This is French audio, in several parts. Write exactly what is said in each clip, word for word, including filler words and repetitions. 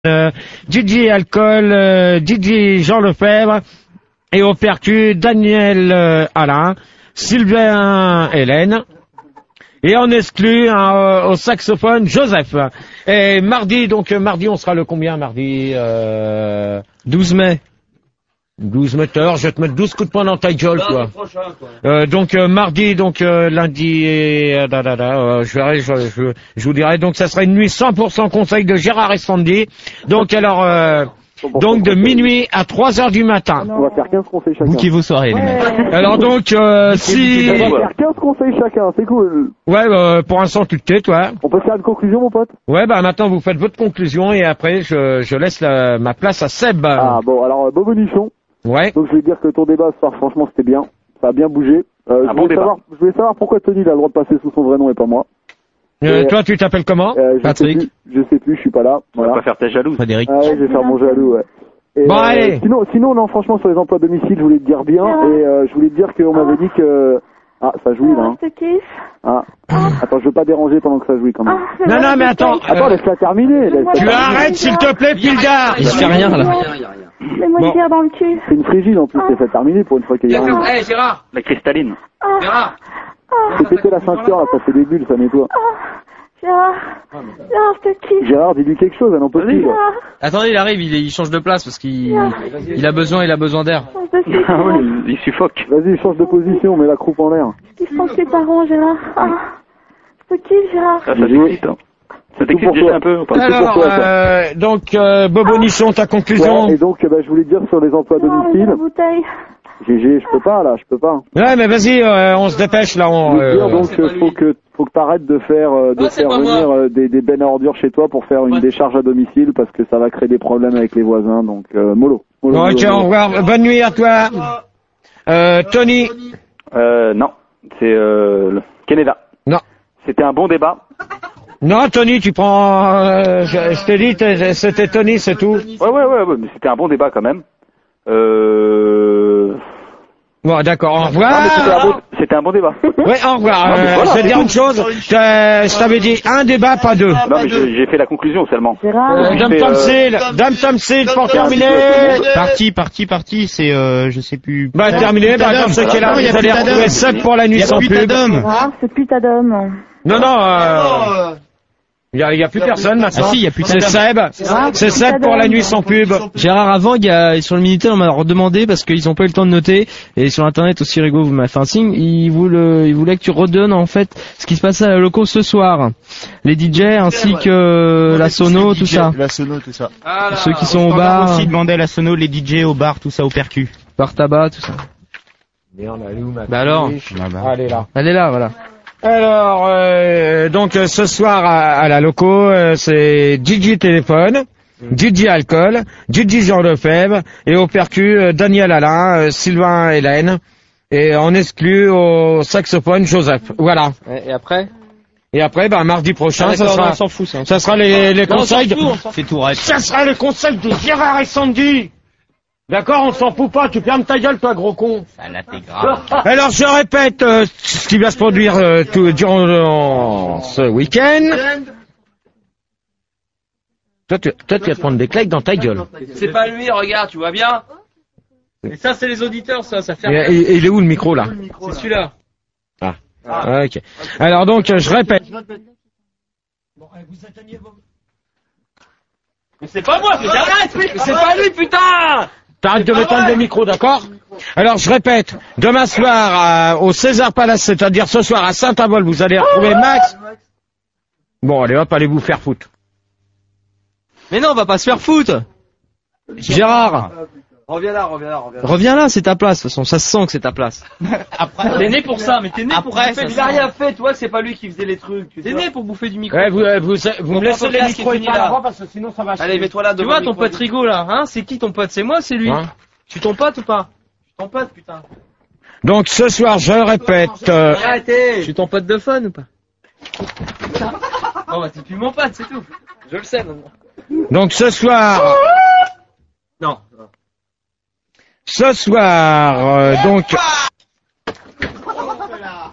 Euh, Gigi Alcool, euh, Gigi Jean Lefebvre et au percu Daniel euh, Alain, Sylvain Hélène et on exclut hein, euh, au saxophone Joseph. Et mardi, donc euh, mardi on sera le combien mardi euh, douze mai. douze metteurs, je vais te mettre douze coups de poing dans ta gueule, quoi. Euh, donc euh, mardi, donc euh, lundi, et, euh, da, da, da, euh, je verrai, je, je, je vous dirai. Donc ça sera une nuit cent pour cent conseil de Gérard et Sandy. Donc alors, euh, donc de minuit à trois heures du matin. On va faire quinze conseils chacun. Vous qui vos soirées, les mecs. Alors donc, euh, si... On va faire quinze conseils chacun, c'est cool. Ouais, euh, pour l'instant tu te tais, toi. On peut faire une conclusion, mon pote? Ouais, bah maintenant vous faites votre conclusion et après je, je laisse la, ma place à Seb. Ah bon, alors euh, Bobo Nichon. Ouais. Donc je vais dire que ton débat ce soir, franchement, c'était bien. Ça a bien bougé. Euh, Un je, bon voulais débat. savoir, je voulais savoir pourquoi Tony il a le droit de passer sous son vrai nom et pas moi. Euh, Et, toi tu t'appelles comment Euh, je Patrick. Sais plus, je sais plus, je suis pas là. On va Voilà. pas faire ta jalouse. Frédéric. Ah ouais, je vais faire mon jaloux, ouais. Et, Bon, euh, allez. Sinon, sinon, non, franchement, sur les emplois à domicile, je voulais te dire bien. Et euh, je voulais te dire qu'on m'avait dit que... Ah, ça jouit, là. Hein. Je te kiffe. Ah. Attends, je veux pas déranger pendant que ça jouit, quand même. Ah, c'est Non, vrai, non, mais je attends. t'aime. Attends, euh, laisse-la terminer. laisse-la tu terminer. arrêtes s'il te plaît, Pilgard. Il se fait rien, là. Mets-moi Bon. une bière dans le cul. C'est une frigide, en plus, laisse-la terminer pour une fois qu'il y a rien. Eh Gérard, La cristalline. Ah, Gérard, ah, Fais péter la ceinture, là, ça fait des bulles, ça nettoie. ah. Gérard, Gérard, je te kiffe. Gérard, dis-lui quelque chose, elle n'en peut plus, là. Gérard, Attendez, il arrive, il, il change de place parce qu'il il a besoin, il a besoin d'air. je te kiffe. Ah oui, il suffoque. Vas-y, change de position, mets la croupe en l'air. Je kiffe tes parents, Gérard. Ah, je te kiffe, Gérard. Ça, ça t'excite, hein. Ça tout pour t'excite déjà toi. un peu ou pas? Alors, pour toi, ça. euh, donc, euh, Bobo Nichon, ta conclusion. Ouais, et donc, bah, je voulais te dire sur les emplois à Gérard, mais domicile. la bouteille. G G, je peux pas, là, je peux pas. Ouais, mais vas-y, euh, on se dépêche, là. Je On, voulais te dire, euh, donc, c'est pas euh, faut lui. que, faut que t'arrêtes de faire, euh, de Non, c'est faire pas venir moi. euh, des, des bennes à ordures chez toi pour faire une Ouais. décharge à domicile parce que ça va créer des problèmes avec les voisins, donc, euh, mollo. mollo, bon, mollo, ok, mollo. au revoir. Bonne nuit à toi. Euh, Tony. Euh, non. C'est, euh, le- Canada. Non. C'était un bon débat. Non, Tony, tu prends... Euh, je je t'ai dit, t'es- c'était Tony, c'est tout. Ouais, ouais, ouais, ouais, mais c'était un bon débat quand même. Euh... Bon, d'accord, au Ah, mais c'était un revoir. bon, c'était un bon débat. Oui, au revoir. Non, mais Euh, voilà, je vais te dire c'est une chose. Je je t'avais dit un débat, pas deux. Non, mais j'ai j'ai fait la conclusion seulement. Gérard, Euh, Dame c'est, euh, Tomsil, Dame Tomsil, pour terminer. Parti, parti, parti, c'est euh, je sais plus. Bah, terminé, bah, dans ce cas-là, Non, il y a vous allez plus retrouver d'Adam. Seb pour la nuit Il y a sans plus pub. d'Adam. Gérard, c'est putain d'homme. Non, non, euh, il y a, il y a plus personne maintenant. Ah si, il y a plus C'est Seb. C'est Seb pour la nuit sans pub. Gérard, avant, il y a, sur le Minitel, on m'a redemandé parce qu'ils ont pas eu le temps de noter. Et sur Internet aussi, Rigo, vous m'avez fait un signe. Il voulait, il voulait que tu redonnes, en fait, ce qui se passait à la loco ce soir. Les D J ainsi que la sono, tout ça. La sono, tout ça. Ceux qui sont au bar, aussi demandait la sono, les D J au bar, tout ça au percu. bar tabac, tout ça. Bah alors, Allez là. elle est là, voilà. Alors, euh, donc euh, ce soir à, à la loco, euh, c'est Gigi Téléphone, Gigi Alcool, Gigi Jean Lefebvre et au percu euh, Daniel Alain, euh, Sylvain Hélène et on exclut au saxophone Joseph. Voilà. Et après? Et après, bah, mardi prochain, ça sera, on s'en fout, ça. ça sera les, les conseils. de- C'est tout, arrête. Ça sera les conseils de Gérard et Sandy. D'accord, on s'en fout pas, tu fermes ta gueule, toi, gros con. Alors, je répète euh, ce qui va se produire euh, tout, durant euh, ce week-end. Toi, tu, toi, tu vas te prendre des claques dans ta gueule. c'est pas lui, regarde, tu vois bien. Et ça, c'est les auditeurs, ça, ça fait Et, rien. et- il est où le micro, là? C'est celui-là. Ah, ok. Alors, donc, euh, je répète. Mais c'est pas moi, mais arrête, mais c'est pas lui, putain. T'arrêtes de m'éteindre le micro, d'accord? Alors, je répète, demain soir, euh, au César Palace, c'est-à-dire ce soir à Saint-Avold, vous allez retrouver Max. Bon, allez hop, allez vous faire foutre. Mais non, on va pas se faire foutre. Gérard, Reviens là, reviens là, reviens là. reviens là, c'est ta place. De toute façon, ça se sent que c'est ta place. T'es né pour ça, mais t'es né pour Après, bouffer. ça Il a sent- rien fait, toi, c'est pas lui qui faisait les trucs. T'es né pour bouffer du micro. Ouais, vous, euh, vous, vous me Bon, laissez ton les casque micros est et fini, pas là. avant parce que sinon ça va Allez, chier. mets-toi là Tu devant vois le ton micro. pote Rigo là, hein? C'est qui ton pote? C'est moi, c'est lui. Hein Tu ton pote ou pas? Ton pote, putain. Donc ce soir, je répète, euh, Arrêtez! Je suis ton pote de fun ou pas? Bon, bah, c'est plus mon pote, c'est tout. Je le sais maintenant. donc ce soir, Non. ce soir, euh, donc.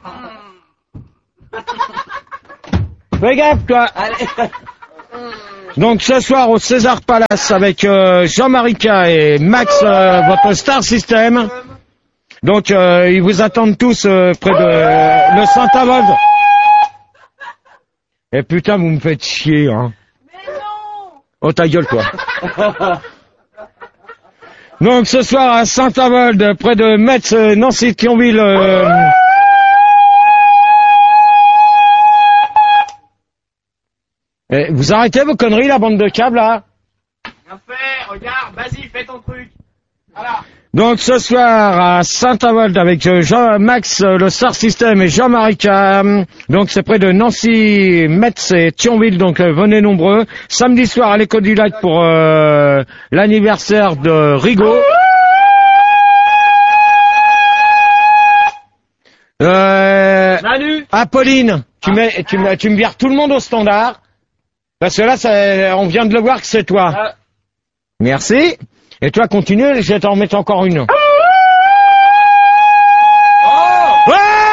Fais gaffe, toi. Allez. Donc ce soir au César Palace avec euh, Jean-Marie K et Max, euh, votre Star System. Donc euh, ils vous attendent tous euh, près de euh, le Saint-Avold. Et putain, vous me faites chier, hein. Mais non. Oh ta gueule, toi. Donc ce soir à Saint-Avold, près de Metz, Nancy, Thionville. Euh... Et vous arrêtez vos conneries, la bande de câbles, là? Bien fait, regarde, vas-y, fais ton truc. Voilà. Donc ce soir à Saint-Avold avec Jean-Max, le Star System et Jean-Marie K. Donc c'est près de Nancy, Metz et Thionville, donc euh, venez nombreux. Samedi soir à l'École du Lac pour euh, l'anniversaire de Rigaud. Euh, Manu. Apolline, tu, mets, tu, me, tu me vires tout le monde au standard. Parce que là, ça, on vient de le voir que c'est toi. Ah. Merci. Et toi, continue, je vais t'en remettre encore une. Oh. Wow!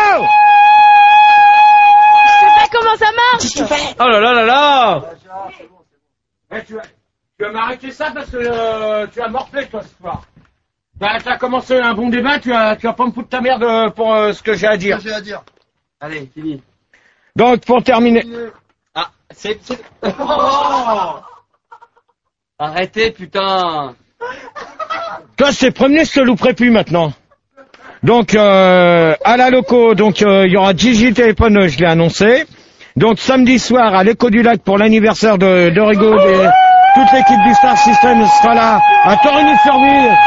Je sais pas comment ça marche. Oh là là là là. Eh, tu, vas, tu vas m'arrêter ça parce que euh, tu as morflé, toi, ce soir. Bah, tu as commencé un bon débat, tu vas, tu vas pas me foutre ta merde euh, pour euh, ce que j'ai à dire. J'ai à dire. Allez, fini. Donc, pour terminer... Ah, c'est... c'est... Oh. Arrêtez, putain. Toi, c'est premier, je te louperai plus maintenant. Donc, euh, à la loco, donc il euh, y aura Gigi Téléphone, je l'ai annoncé. Donc, samedi soir, à l'Écho du Lac pour l'anniversaire de, de Rigaud, et toute l'équipe du Star System sera là, à Torigny-sur-Ville.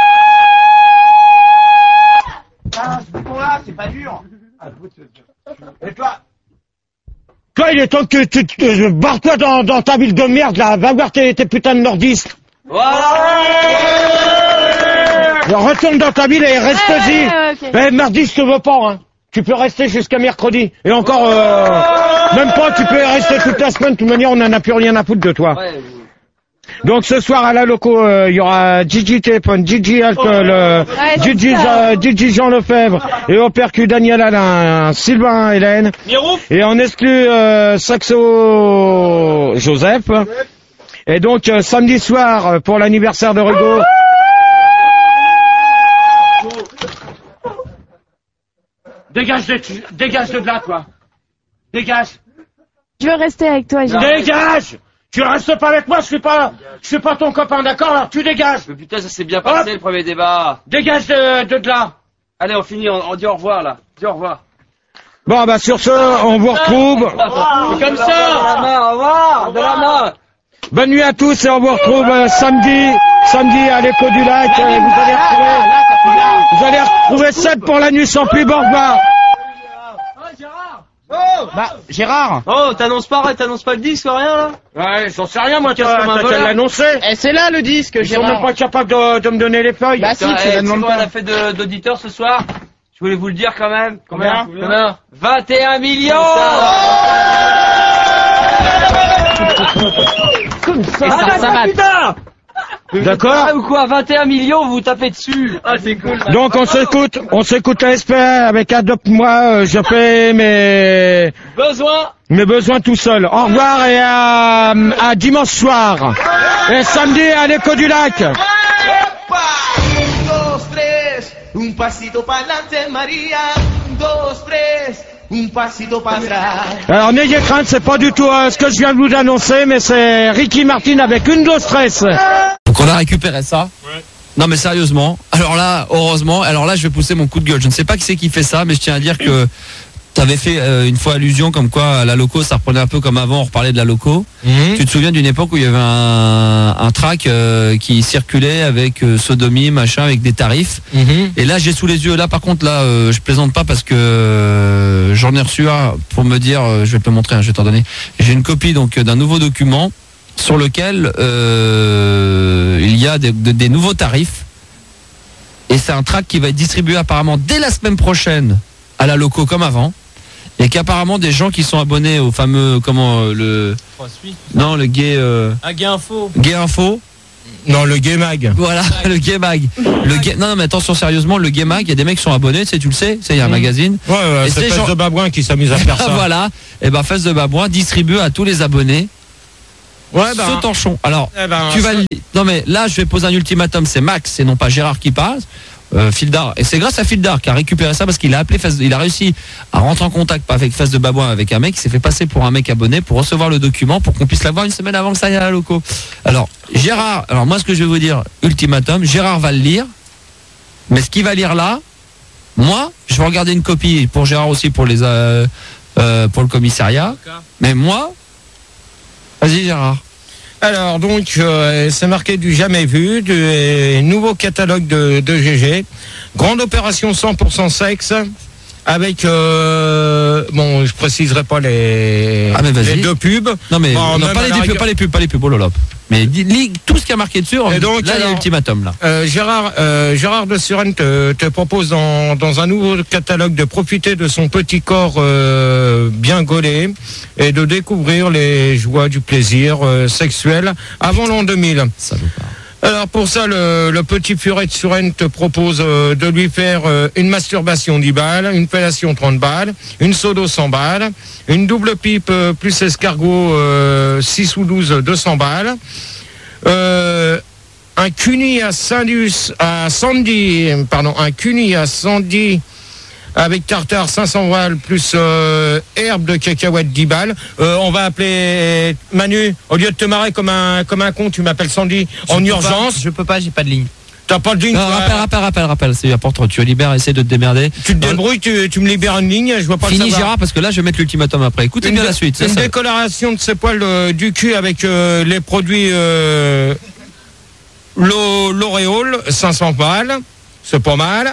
Ah, ce bouton-là, c'est pas dur. Et toi? Toi, il est temps que tu te barre-toi dans, dans ta ville de merde, là. Va voir tes, tes putains de nordistes. Voilà. Alors, retourne dans ta ville et reste-y. Ouais, ouais, okay. Eh, mardi, je te veux pas, hein. Tu peux rester jusqu'à mercredi. Et encore, euh, même pas, tu peux rester toute la semaine. De toute manière, on n'en a plus rien à foutre de toi. Ouais. Donc, ce soir, à la loco, il euh, y aura Gigi Téléphone, Gigi Alcool, euh, Ouais, Gigi, euh, Gigi Jean Lefebvre, et au percu Daniel Alain, Sylvain Hélène. Mirouf. Et on exclut euh, Saxo Joseph. Et donc, euh, samedi soir, euh, pour l'anniversaire de Rigaud. Dégage de, dégage de là, toi. Dégage. Je veux rester avec toi, Jean. Dégage. Tu restes pas avec moi, je suis pas, je suis pas ton copain, d'accord? Alors tu dégages. Mais putain, ça s'est bien passé, Hop. le premier débat. Dégage de, de, de là. Allez, on finit, on, on dit au revoir, là. Dis au revoir. Bon, bah sur ce, on vous retrouve. C'est comme ça. De la main, au revoir. De la main. Bonne nuit à tous et on vous retrouve euh, samedi, samedi à l'Écho du Lac. Euh, vous allez retrouver, vous allez retrouver Seb pour la nuit sans pub. Au revoir. Bah, Gérard. Oh, t'annonces pas, t'annonces pas le disque, rien, là? Ouais, j'en sais rien, moi, Casse t'as comme un t'as qu'à voleur. l'annoncer. Eh, c'est là le disque, Ils sont même Gérard. pas capables de, de me donner les feuilles. Bah si, Putain, tu eh, la tu sais demandes combien on pas. a fait de- d'auditeurs ce soir? Je voulais vous le dire quand même. Combien Combien? vingt et un millions! Comme ça. Et ça, ça va. Putain! D'accord. Ah, ou quoi? vingt et un millions, vous vous tapez dessus! Ah, c'est cool. Donc on s'écoute, on s'écoute la S P A avec Adopte-moi, euh, je fais mes, Besoin! mes besoins tout seul. Au revoir et à, à dimanche soir. Et samedi à l'Écho du Lac. Un, dos, tres, un pasito pa'lante, Maria. Un, dos, tres, un pasito para atrás. Alors n'ayez crainte, c'est pas du tout euh, ce que je viens de vous annoncer, mais c'est Ricky Martin avec une dose stress. Donc on a récupéré ça. Ouais. Non mais sérieusement, alors là, heureusement, alors là je vais pousser mon coup de gueule. Je ne sais pas qui c'est qui fait ça, mais je tiens à dire que tu avais fait euh, une fois allusion comme quoi la loco, ça reprenait un peu comme avant, on reparlait de la loco. Mmh. Tu te souviens d'une époque où il y avait un, un track euh, qui circulait avec euh, sodomie, machin, avec des tarifs. Mmh. Et là j'ai sous les yeux, là par contre là, euh, je plaisante pas parce que euh, j'en ai reçu un pour me dire, euh, je vais te le montrer, hein, je vais t'en donner. J'ai une copie donc d'un nouveau document sur lequel euh, il y a des, de, des nouveaux tarifs. Et c'est un track qui va être distribué apparemment dès la semaine prochaine à la loco comme avant. Et qu'apparemment des gens qui sont abonnés au fameux, comment, euh, le... Non, le gay... Euh... Un gay info. Gay info. Non, le Gay Mag. Voilà, le Gay Mag. Le gay... Non, non, mais attention, sérieusement, le Gay Mag, il y a des mecs qui sont abonnés, tu sais, tu le sais, il y a un mmh. magazine. Ouais, ouais, et c'est Fesse gens... de Babouin qui s'amuse à faire ça. Voilà, et ben Fesse de Babouin distribue à tous les abonnés Ouais, bah. Ce torchon. Alors, Eh ben, tu vas. ça- le- Non mais là, je vais poser un ultimatum. C'est Max et non pas Gérard qui parle. Euh, Fildar. Et c'est grâce à Fildar qui a récupéré ça parce qu'il a appelé Face. Il a réussi à rentrer en contact pas avec Face de Babouin, avec un mec qui s'est fait passer pour un mec abonné pour recevoir le document pour qu'on puisse l'avoir une semaine avant que ça aille à la loco. Alors, Gérard. Alors moi, ce que je vais vous dire, ultimatum. Gérard va le lire. Mais ce qu'il va lire là, moi, je vais regarder une copie pour Gérard aussi pour les euh, euh, pour le commissariat. Mais moi, vas-y Gérard. Alors donc euh, c'est marqué du jamais vu, du euh, nouveau catalogue de, de G G, grande opération cent pour cent sexe, avec euh, bon je préciserai pas les, Ah, mais vas-y. les deux pubs. Non mais Bon, non, même pas à les la pubs, rigueur- pas les pubs, pas les pubs, oh là là. Mais dis- lis tout ce qui a marqué dessus. Et donc, là, il y a alors, l'ultimatum là. Euh, Gérard, euh, Gérard de Suren te, te propose dans, dans un nouveau catalogue de profiter de son petit corps euh, bien gaulé et de découvrir les joies du plaisir euh, sexuel avant l'an deux mille. Salopard. Alors pour ça, le, le petit furet de Suren te propose euh, de lui faire euh, une masturbation dix balles, une fellation trente balles, une sodo cent balles, une double pipe euh, plus escargot euh, six ou douze deux cents balles, euh, un cuni à Sandus, à Sandy, pardon, un cuni à Sandy avec tartare cinq cents balles plus euh, herbe de cacahuète dix balles. Euh, on va appeler Manu, au lieu de te marrer comme un comme un con, tu m'appelles Sandy en urgence. Je peux pas, j'ai pas de ligne. T'as pas de ligne. Non, toi. rappel, rappel, rappel, rappel. C'est important. Tu es libère, essaie de te démerder. Tu te débrouilles, tu, tu me libères une ligne, je vois pas le Fini savoir. Gérard parce que là je vais mettre l'ultimatum après. Écoutez Une bien dé- la suite. Ça, Une ça- décoloration de ses poils euh, du cul avec euh, les produits euh, L'O- L'Oréal, cinq cents balles, c'est pas mal.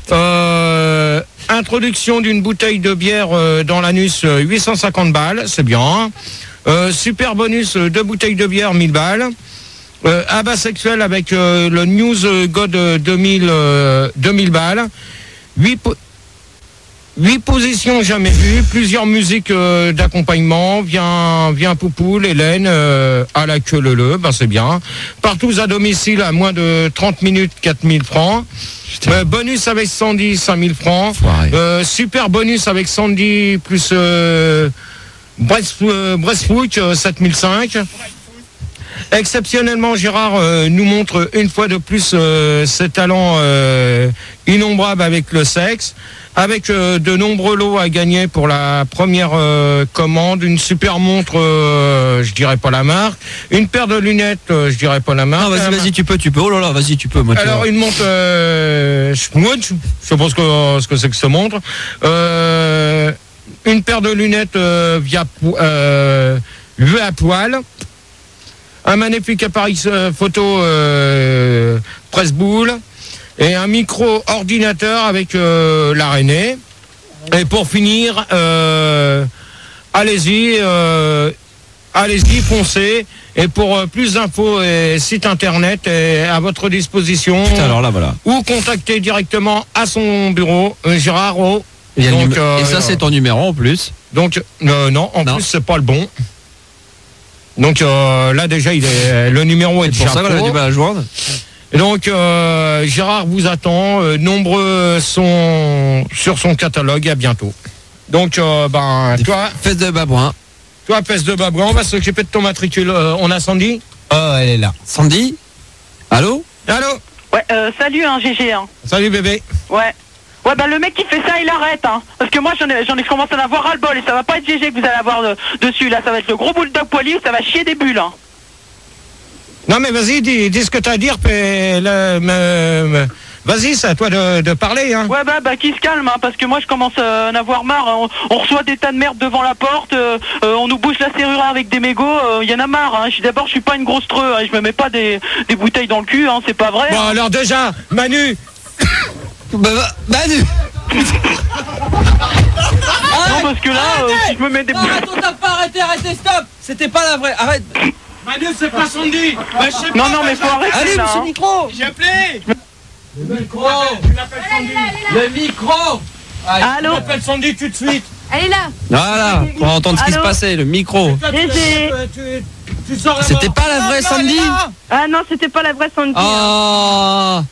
Euh, introduction d'une bouteille de bière euh, dans l'anus, euh, huit cent cinquante balles, c'est bien. Euh, super bonus, euh, deux bouteilles de bière, mille balles. Euh, abat sexuel avec euh, le News God euh, deux mille, euh, deux mille balles. huit po- Huit positions jamais vues, plusieurs musiques euh, d'accompagnement, vient, vient Poupoule, Hélène, euh, à la queue le le, ben c'est bien. Partout à domicile à moins de trente minutes, quatre mille francs. Euh, bonus avec Sandy, cinq mille francs. Foiré. Euh, super bonus avec Sandy plus euh, Brest, euh, Brestfoot, euh, sept mille cinq. Exceptionnellement, Gérard euh, nous montre une fois de plus euh, ses talents euh, innombrables avec le sexe, avec euh, de nombreux lots à gagner pour la première euh, commande, une super montre, euh, je dirais pas la marque, une paire de lunettes, euh, je dirais pas la marque. Non, vas-y, vas-y, tu peux, tu peux. Oh là là, vas-y, tu peux. Moi, tu Alors vois. une montre euh, Schmutz, je sais pas ce que ce que c'est que cette montre. Euh, une paire de lunettes euh, via po- euh, vue à poil. Un magnifique appareil euh, photo euh, presse-boule et un micro-ordinateur avec euh, l'araignée. Et pour finir, euh, allez-y, euh, allez-y, foncez. Et pour euh, plus d'infos et site internet est à votre disposition. Putain, alors là, voilà. Ou contacter directement à son bureau, euh, Gérard O. Il y a le Donc, numé- euh, Et ça, c'est ton numéro en plus. Donc, euh, non, en Non. plus, c'est pas le bon. Donc euh, là, déjà, il est, le numéro est C'est déjà pour ça qu'on a faux. du mal à joindre. Et donc, euh, Gérard vous attend. Euh, nombreux sont sur son catalogue. À bientôt. Donc, euh, ben, toi, Fesse de babouin. toi, peste de babouin, on va s'occuper de ton matricule. Euh, on a Sandy. Oh, elle est là. Sandy. Allô. Allô. Ouais, euh, salut, hein, G G, hein. Salut bébé. Ouais. Ouais, bah le mec qui fait ça, il arrête, hein. Parce que moi, j'en ai, j'en ai commencé à en avoir ras-le-bol et ça va pas être G G que vous allez avoir de- dessus, là. Ça va être le gros bulldog poilu, ça va chier des bulles, hein. Non mais vas-y, dis, dis ce que t'as à dire. puis le- me- me- Vas-y, c'est à toi de, de parler. Hein. Ouais, bah, bah, qui se calme, hein, parce que moi, je commence à en avoir marre. On, on reçoit des tas de merde devant la porte, euh, euh, on nous bouge la serrure avec des mégots, il y en a marre, hein. Je suis d'abord, je suis pas une grosse treux, hein. Je me mets pas des, des bouteilles dans le cul, hein, c'est pas vrai. Bon alors déjà, Manu. Bah, bah, Manu. Non, parce que là, euh, si je me mets des Non, arrête, on t'a pas arrêté, arrêtez, stop. C'était pas la vraie, arrête. Manu, c'est pas Sandy. Bah, je sais Non, pas, non, mais bah, faut arrêter, Allez, là, monsieur hein. micro. J'ai appelé. Le micro. Tu l'appelles Sandy. Le micro. Tu Allô. l'appelles Sandy tout de suite. Elle est là. Voilà. Pour entendre ce qui se Allô. passait, le micro. Toi, tu- Bébé. tu- tu- tu sors la C'était mort. pas la vraie Sandy. Ah non, c'était pas la vraie Sandy. Oh.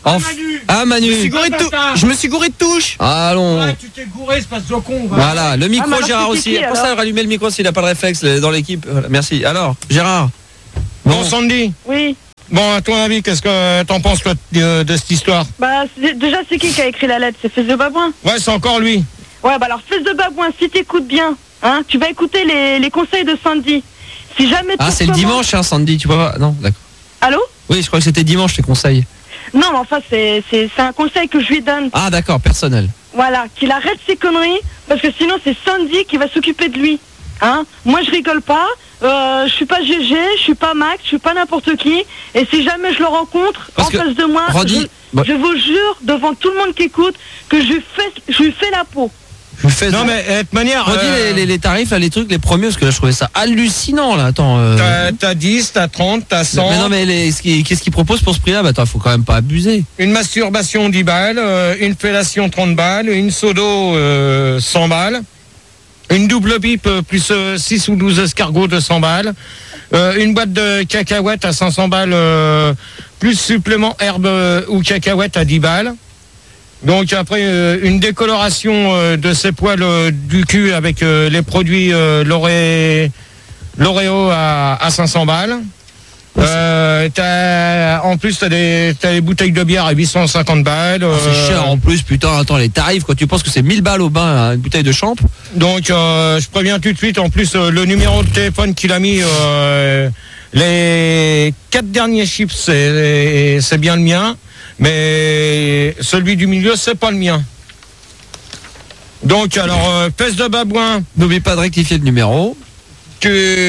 En... Ah Manu. Je me suis gouré de, tou... je me suis gouré de touche. Allons. Ouais, tu t'es gouré, espèce de con. Va. Voilà, le micro Ah, mais Gérard alors, aussi. c'est qui, Pour ça, alors rallumer le micro s'il n'a pas le réflexe dans l'équipe. Voilà, merci. Alors, Gérard. Bon, Sandy. Oui. Bon, à ton avis, qu'est-ce que t'en penses toi, de, de cette histoire? Bah, c'est- déjà, c'est qui qui a écrit la lettre? C'est Fils de Babouin. Ouais, c'est encore lui. Ouais, bah alors, Fils de Babouin, si t'écoutes bien, hein, tu vas écouter les, les conseils de Sandy. Si jamais Ah, tu c'est le recommences- dimanche, hein, Sandy. Tu peux pas. Non, d'accord. Allô? Oui, je crois que c'était dimanche, tes conseils. Non, mais enfin, c'est c'est- c'est un conseil que je lui donne. Ah, d'accord, personnel. Voilà, qu'il arrête ses conneries, parce que sinon, c'est Sandy qui va s'occuper de lui. Hein? Moi, je rigole pas. Euh, je suis pas G G, je suis pas Max, je suis pas n'importe qui. Et si jamais je le rencontre Parce en que, face de moi, Roddy, je, bah- je vous jure devant tout le monde qui écoute que je lui fais, je lui fais la peau. Je fais Non, mais de toute manière. Redis euh, les, les, les tarifs, là, les trucs, les premiers, parce que là, je trouvais ça hallucinant, là. Attends. Euh... T'as, t'as dix, t'as trente, t'as cent. Mais non, mais les- ce qui- qu'est-ce qu'ils proposent pour ce prix-là? Bah, attends, faut quand même pas abuser. Une masturbation dix balles, euh, une fellation trente balles, une sodo euh, cent balles, une double pipe euh, plus euh, six ou douze escargots de cent balles, euh, une boîte de cacahuètes à cinq cents balles, euh, plus supplément herbe euh, ou cacahuètes à dix balles. Donc après, euh, une décoloration euh, de ses poils euh, du cul avec euh, les produits euh, L'Oré- L'Oreo à, à cinq cents balles. Euh, t'as, en plus, t'as des, t'as des bouteilles de bière à huit cent cinquante balles. Ah, c'est euh, cher en plus, putain, attends, les tarifs, quand tu penses que c'est mille balles au bain, hein, une bouteille de champ. Donc, euh, je préviens tout de suite, en plus, euh, le numéro de téléphone qu'il a mis, euh, les quatre derniers chiffres, c'est, c'est bien le mien, mais celui du milieu, c'est pas le mien. Donc, alors, euh, peste de babouin. N'oublie pas de rectifier le numéro. Tu...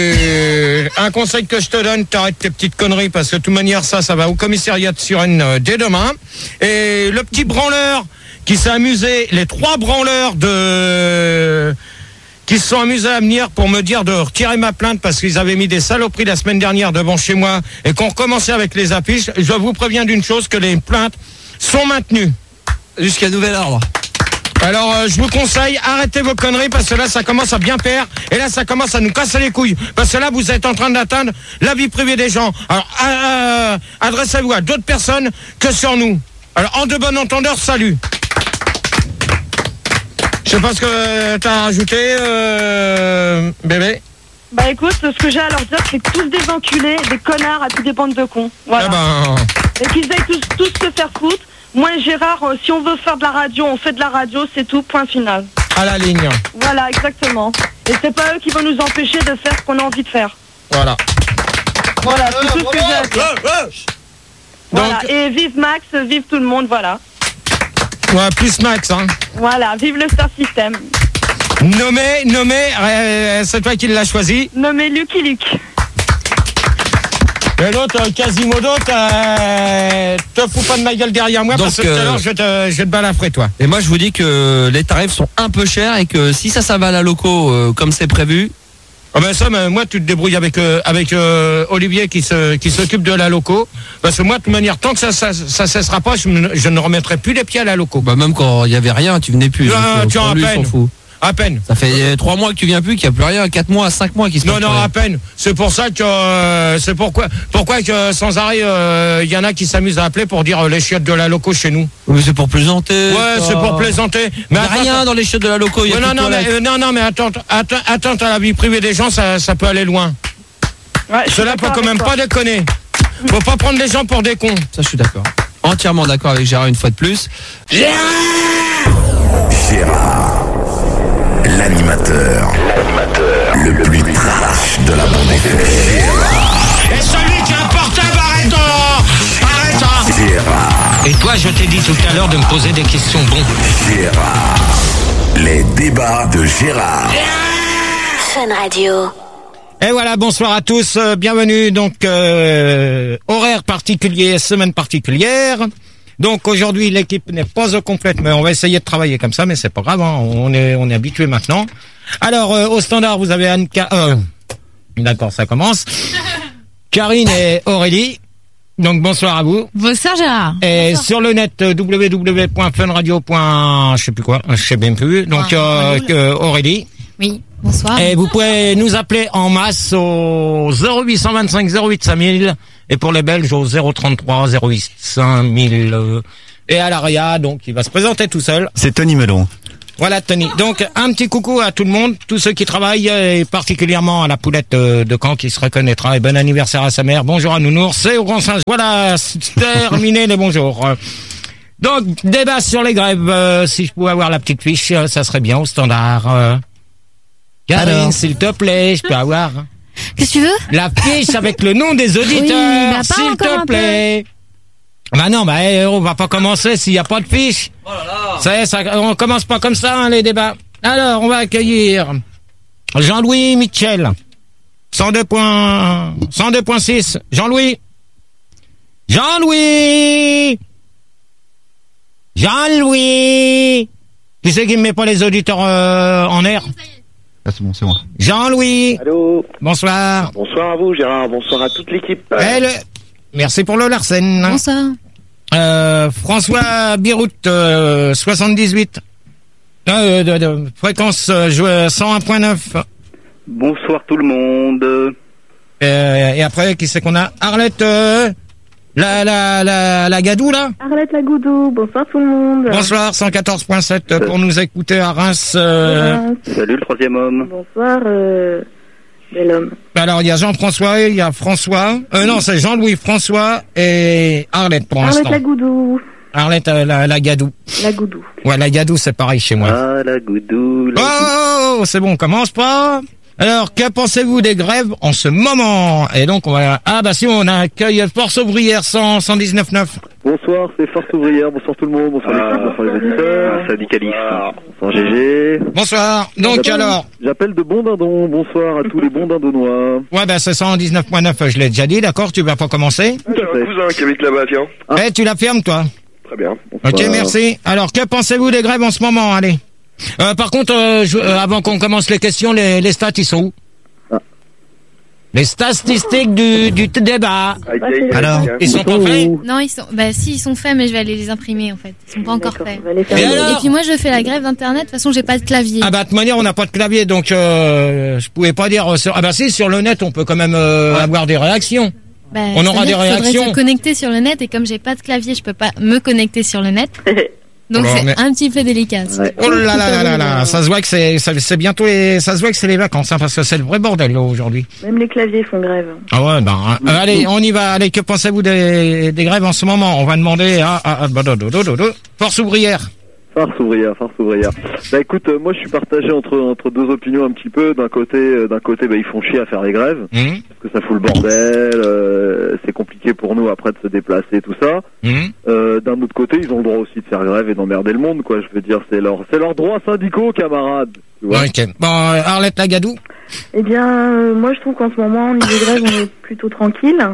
Un conseil que je te donne, t'arrêtes tes petites conneries parce que de toute manière ça, ça va au commissariat de Suresnes euh, dès demain. Et le petit branleur qui s'est amusé, les trois branleurs de qui se sont amusés à venir pour me dire de retirer ma plainte parce qu'ils avaient mis des saloperies la semaine dernière devant chez moi et qu'on recommençait avec les affiches. Je vous préviens d'une chose, que les plaintes sont maintenues. Jusqu'à nouvel ordre. Alors euh, je vous conseille, arrêtez vos conneries parce que là ça commence à bien faire et là ça commence à nous casser les couilles parce que là vous êtes en train d'atteindre la vie privée des gens. Alors euh, adressez-vous à d'autres personnes que sur nous. Alors en de bon entendeur, salut. Je sais pas ce que t'as rajouté, euh, bébé. Bah écoute, ce que j'ai à leur dire, c'est que tous des enculés, des connards à toutes des bandes de cons. Voilà. Eh ben... Et qu'ils aillent tous, tous se faire foutre. Moi et Gérard, euh, si on veut faire de la radio, on fait de la radio, c'est tout, point final. À la ligne. Voilà, exactement. Et c'est pas eux qui vont nous empêcher de faire ce qu'on a envie de faire. Voilà. Voilà, c'est tout ce que j'ai à dire. Voilà, Donc- et vive Max, vive tout le monde, voilà. Ouais, plus Max, hein. Voilà, vive le Star System. Nommé, nommé, euh, c'est toi qui l'as choisi. Nommé Lucky Luke. Et l'autre, euh, Quasimodo, t'as- te fous pas de ma gueule derrière moi Donc, parce que tout à euh, l'heure je vais te, je vais te balafrer toi. Et moi, je vous dis que les tarifs sont un peu chers et que si ça, ça va à la loco euh, comme c'est prévu. Ah ben ça, ben, moi tu te débrouilles avec euh, avec euh, Olivier qui se qui s'occupe de la loco. Parce que moi de toute manière, tant que ça ça, ça cessera pas, je, me- je ne remettrai plus les pieds à la loco. Bah, même quand il y avait rien, tu venais plus. Non, Donc, euh, tu en pour lui, à il s'en peine. fout. À peine. Ça fait euh, trois mois que tu viens plus, qu'il n'y a plus rien, quatre mois, cinq mois qui se Non, passent non, plus rien. à peine. C'est pour ça que euh, c'est pourquoi pourquoi que sans arrêt il y en a qui s'amusent à appeler pour dire euh, les chiottes de la loco chez nous. Oui, c'est pour plaisanter. Ouais, ça. c'est pour plaisanter. Il y a attends, rien attends. dans les chiottes de la loco. Il y a Ouais, plus non, de non, mais, toilettes. euh, non, non, mais attends, attends, attends à la vie privée des gens, ça, ça peut aller loin. Ouais, je suis Cela peut d'accord quand même avec pas toi. déconner. Faut pas prendre les gens pour des cons. Ça, je suis d'accord. Entièrement d'accord avec Gérard une fois de plus. Gérard, l'animateur, l'animateur le plus trash de la bande F M. Gérard. Et celui qui a un portable, arrête oh Arrête oh Gérard. Et toi, je t'ai dit tout à l'heure de me poser des questions bon. Gérard. Les débats de Gérard. Fun Radio. Et voilà, bonsoir à tous, euh, bienvenue, donc, euh, horaire particulier, semaine particulière. Donc aujourd'hui, l'équipe n'est pas au complète, mais on va essayer de travailler comme ça, mais c'est pas grave, hein, on est on est habitué maintenant. Alors, euh, au standard, vous avez Anne... Euh, d'accord, ça commence. Karine et Aurélie. Donc bonsoir à vous. Bonsoir Gérard. Et Bonsoir. sur le net euh, w w w point fun radio. Je sais plus quoi, je sais même plus. Donc euh, euh, Aurélie. Oui, bonsoir. Et vous pouvez nous appeler en masse au zéro huit cent vingt-cinq zéro huit cinq mille Et pour les Belges, au zéro trente-trois zéro huit cinq mille. Euh, et à l'Aria, donc, il va se présenter tout seul. C'est Tony Melon. Voilà, Tony. Donc, un petit coucou à tout le monde, tous ceux qui travaillent, et particulièrement à la poulette de Caen qui se reconnaîtra. Et bon anniversaire à sa mère. Bonjour à Nounours. C'est au Grand Saint. Voilà, c'est terminé les bonjours. Donc, débat sur les grèves. Euh, si je pouvais avoir la petite fiche, ça serait bien au standard. Euh, Karine, s'il te plaît, je peux avoir. Qu'est-ce que tu veux? La fiche avec le nom des auditeurs, oui, bah, s'il te plaît. Bah non, bah eh, on va pas commencer s'il y a pas de fiche. Oh là là. Ça y est, ça, on commence pas comme ça, hein, les débats. Alors, on va accueillir Jean-Louis Mitchell. cent deux point six. Jean-Louis. Jean-Louis. Jean-Louis. Tu sais qui me met pas les auditeurs euh, en air? Ah, c'est bon, c'est moi. Jean-Louis. Allô. Bonsoir. Bonsoir à vous, Gérard. Bonsoir à toute l'équipe. Eh, le... Merci pour le Larsen. Bonsoir. Euh, François Birout, euh, soixante-dix-huit. Euh, de, de, fréquence euh, cent un point neuf. Bonsoir tout le monde. Euh, et après, qui c'est qu'on a? Arlette, euh, la, la, la, la Gadou, là? Arlette la Goudou, bonsoir tout le monde. Bonsoir, cent quatorze point sept pour nous écouter à Reims. Euh... Salut le troisième homme. Bonsoir, euh, bel homme. Alors, il y a Jean-François, il y a François. Euh, non, c'est Jean-Louis François et Arlette pour l'instant. Arlette la Goudou. Arlette euh, la, la Gadou. La Goudou. Ouais, la Gadou, c'est pareil chez moi. Ah, la Goudou. La oh, oh, oh, c'est bon, on commence pas. Alors, que pensez-vous des grèves en ce moment? Et donc, on va... Ah, bah si, on accueille Force Ouvrière cent, cent dix-neuf neuf. Bonsoir, c'est Force Ouvrière. Bonsoir tout le monde. Bonsoir ah, les filles, bonsoir les auditeurs. Syndicaliste. Bonsoir G G. Bonsoir. Donc, alors... J'appelle de bons dindons. Bonsoir à tous les bons dindonnois. Ouais, bah c'est cent dix-neuf point neuf, je l'ai déjà dit, d'accord? Tu vas pas commencer? J'ai un cousin qui habite là-bas, tiens. Ah. Eh, tu la fermes, toi? Très bien. Bonsoir. Ok, merci. Alors, que pensez-vous des grèves en ce moment? Allez. Euh, par contre, euh, je, euh, avant qu'on commence les questions, les, les stats, ils sont où? Les statistiques du, du débat. Alors, ils sont pas faits? Non, ils sont, bah si, ils sont faits, mais je vais aller les imprimer, en fait. Ils sont pas encore faits. Et, alors Et puis moi, je fais la grève d'internet, de toute façon, j'ai pas de clavier. Ah bah, de toute manière, on n'a pas de clavier, donc, euh, je pouvais pas dire sur, ah bah si, sur le net, on peut quand même, euh, avoir des réactions. Bah, on aura des réactions. Il faudrait se connecter sur le net, et comme j'ai pas de clavier, je peux pas me connecter sur le net. Donc Alors, c'est mais... un petit peu délicat. Ouais. Oh là là là là là, ça se voit que c'est, ça, c'est bientôt les, ça se voit que c'est les vacances, hein, parce que c'est le vrai bordel, là, aujourd'hui. Même les claviers font grève. Ah ouais, ben, euh, allez, on y va. Allez, que pensez-vous des, des grèves en ce moment? On va demander à, à, à bah, do, do, do, do, do, Force Ouvrière. Force Ouvrière, Force Ouvrière. Bah écoute, euh, moi je suis partagé entre entre deux opinions un petit peu. D'un côté, euh, d'un côté, bah ils font chier à faire les grèves, mmh. parce que ça fout le bordel. Euh, c'est compliqué pour nous après de se déplacer, tout ça. Mmh. Euh, d'un autre côté, ils ont le droit aussi de faire grève et d'emmerder le monde, quoi. Je veux dire, c'est leur c'est leurs droits syndicaux, camarades. Tu vois. Ok. Bon, euh, Arlette Lagadou. Eh bien, euh, moi je trouve qu'en ce moment, au niveau grève, on est plutôt tranquille.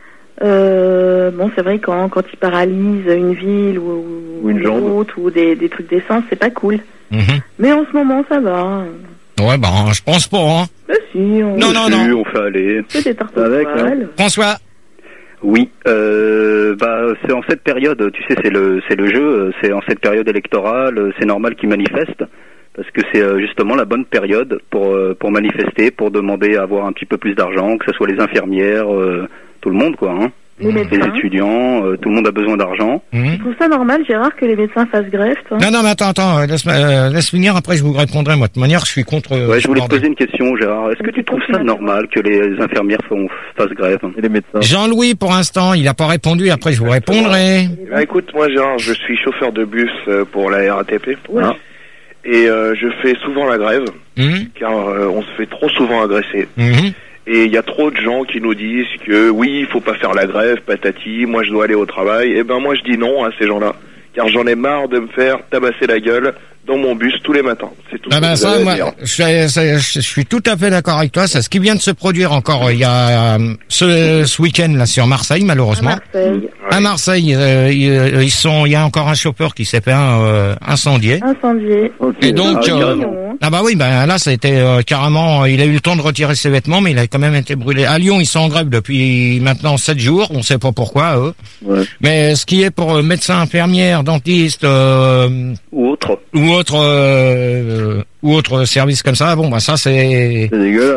Euh, bon, c'est vrai quand quand ils paralysent une ville ou, ou une, une route ou des, des trucs d'essence, c'est pas cool. Mmh. Mais en ce moment, ça va. Ouais, ben, je pense pas, hein. Bah si, on... Non, non, non. On fait aller. C'est des tartes avec, hein. François. Oui, euh, bah c'est en cette période, tu sais, c'est le c'est le jeu, c'est en cette période électorale, c'est normal qu'ils manifestent. Parce que c'est euh, justement la bonne période pour euh, pour manifester, pour demander à avoir un petit peu plus d'argent, que ce soit les infirmières, euh, tout le monde quoi, hein. Les médecins. Les étudiants, euh, tout le monde a besoin d'argent. Mmh. Tu trouves ça normal, Gérard, que les médecins fassent grève, toi? Non, non, mais attends, attends, laisse, euh, laisse finir, après je vous répondrai, moi. De toute manière, je suis contre... Euh, ouais, je voulais te poser une question, Gérard. Est-ce que tu trouves ça normal que les infirmières font, fassent grève? Et les médecins? Jean-Louis, pour l'instant, il n'a pas répondu, après je vous répondrai. Bah, écoute, moi, Gérard, je suis chauffeur de bus pour la R A T P. Ouais. Hein, et euh, je fais souvent la grève, mmh. car euh, on se fait trop souvent agresser. Mmh. Et il y a trop de gens qui nous disent que oui, il faut pas faire la grève, patati, moi je dois aller au travail. Et ben moi je dis non à ces gens-là, car j'en ai marre de me faire tabasser la gueule dans mon bus tous les matins. C'est tout. Ah ben ça, ça, moi, je, je, je suis tout à fait d'accord avec toi. C'est ce qui vient de se produire encore euh, il y a euh, ce, ce week-end là sur Marseille, malheureusement. À Marseille. À Marseille, euh, ils, ils sont. Il y a encore un chauffeur qui s'est fait euh, incendier. Incendié. Okay. Et donc, ah, euh, ah bah oui, ben là, ça a été euh, carrément. Il a eu le temps de retirer ses vêtements, mais il a quand même été brûlé. À Lyon, ils sont en grève depuis maintenant sept jours. On sait pas pourquoi, eux. Ouais. Mais ce qui est pour euh, médecins, infirmières, dentistes euh, ou autres, ou autres, euh, ou autres services comme ça, bon, bah ça c'est. C'est dégueulasse.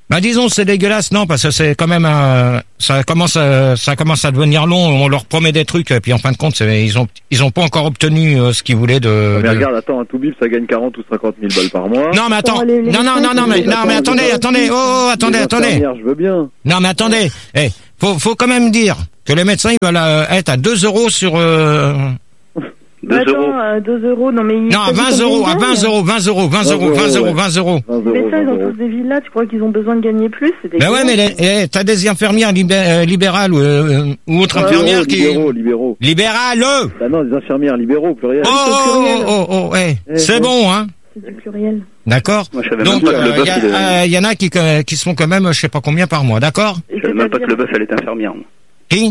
Bah disons c'est dégueulasse, non, parce que c'est quand même un, ça commence à, ça commence à devenir long. On leur promet des trucs, et puis en fin de compte, c'est, ils ont ils ont pas encore obtenu euh, ce qu'ils voulaient de. Mais de... regarde, attends, un tout bip, ça gagne quarante ou cinquante mille balles par mois. Non mais attends, non non non non mais non mais attendez attendez oh, oh attendez Les attendez. infirmières, je veux bien. Non mais attendez, eh faut faut quand même dire que les médecins ils veulent euh, être à deux euros sur. Euh... Bah, attends, à deux euros, non mais... ils- Non, à t'as dit vingt combien euros, ils à gagnent vingt euros, vingt euros, vingt euros, vingt euros, vingt euros. Mais ça, ils ont tous des villas, tu crois qu'ils ont besoin de gagner plus? C'est Ben ouais, mais dégueulasse. les- eh, t'as des infirmières libé- euh, libérales ou, euh, ou autres Ouais, infirmières ouais, qui... libéraux, libéraux. Libérales Bah non, des infirmières libéraux, pluriel. Oh, oh, oh, oh, eh, Eh, c'est eh. bon, hein. C'est du pluriel. D'accord. Moi, je savais Donc, même pas que le il bœuf, y, il est- a- euh, y en a qui, euh, qui sont quand même, je sais pas combien par mois, d'accord? Je savais même pas que le bœuf, elle est infirmière. moi. Qui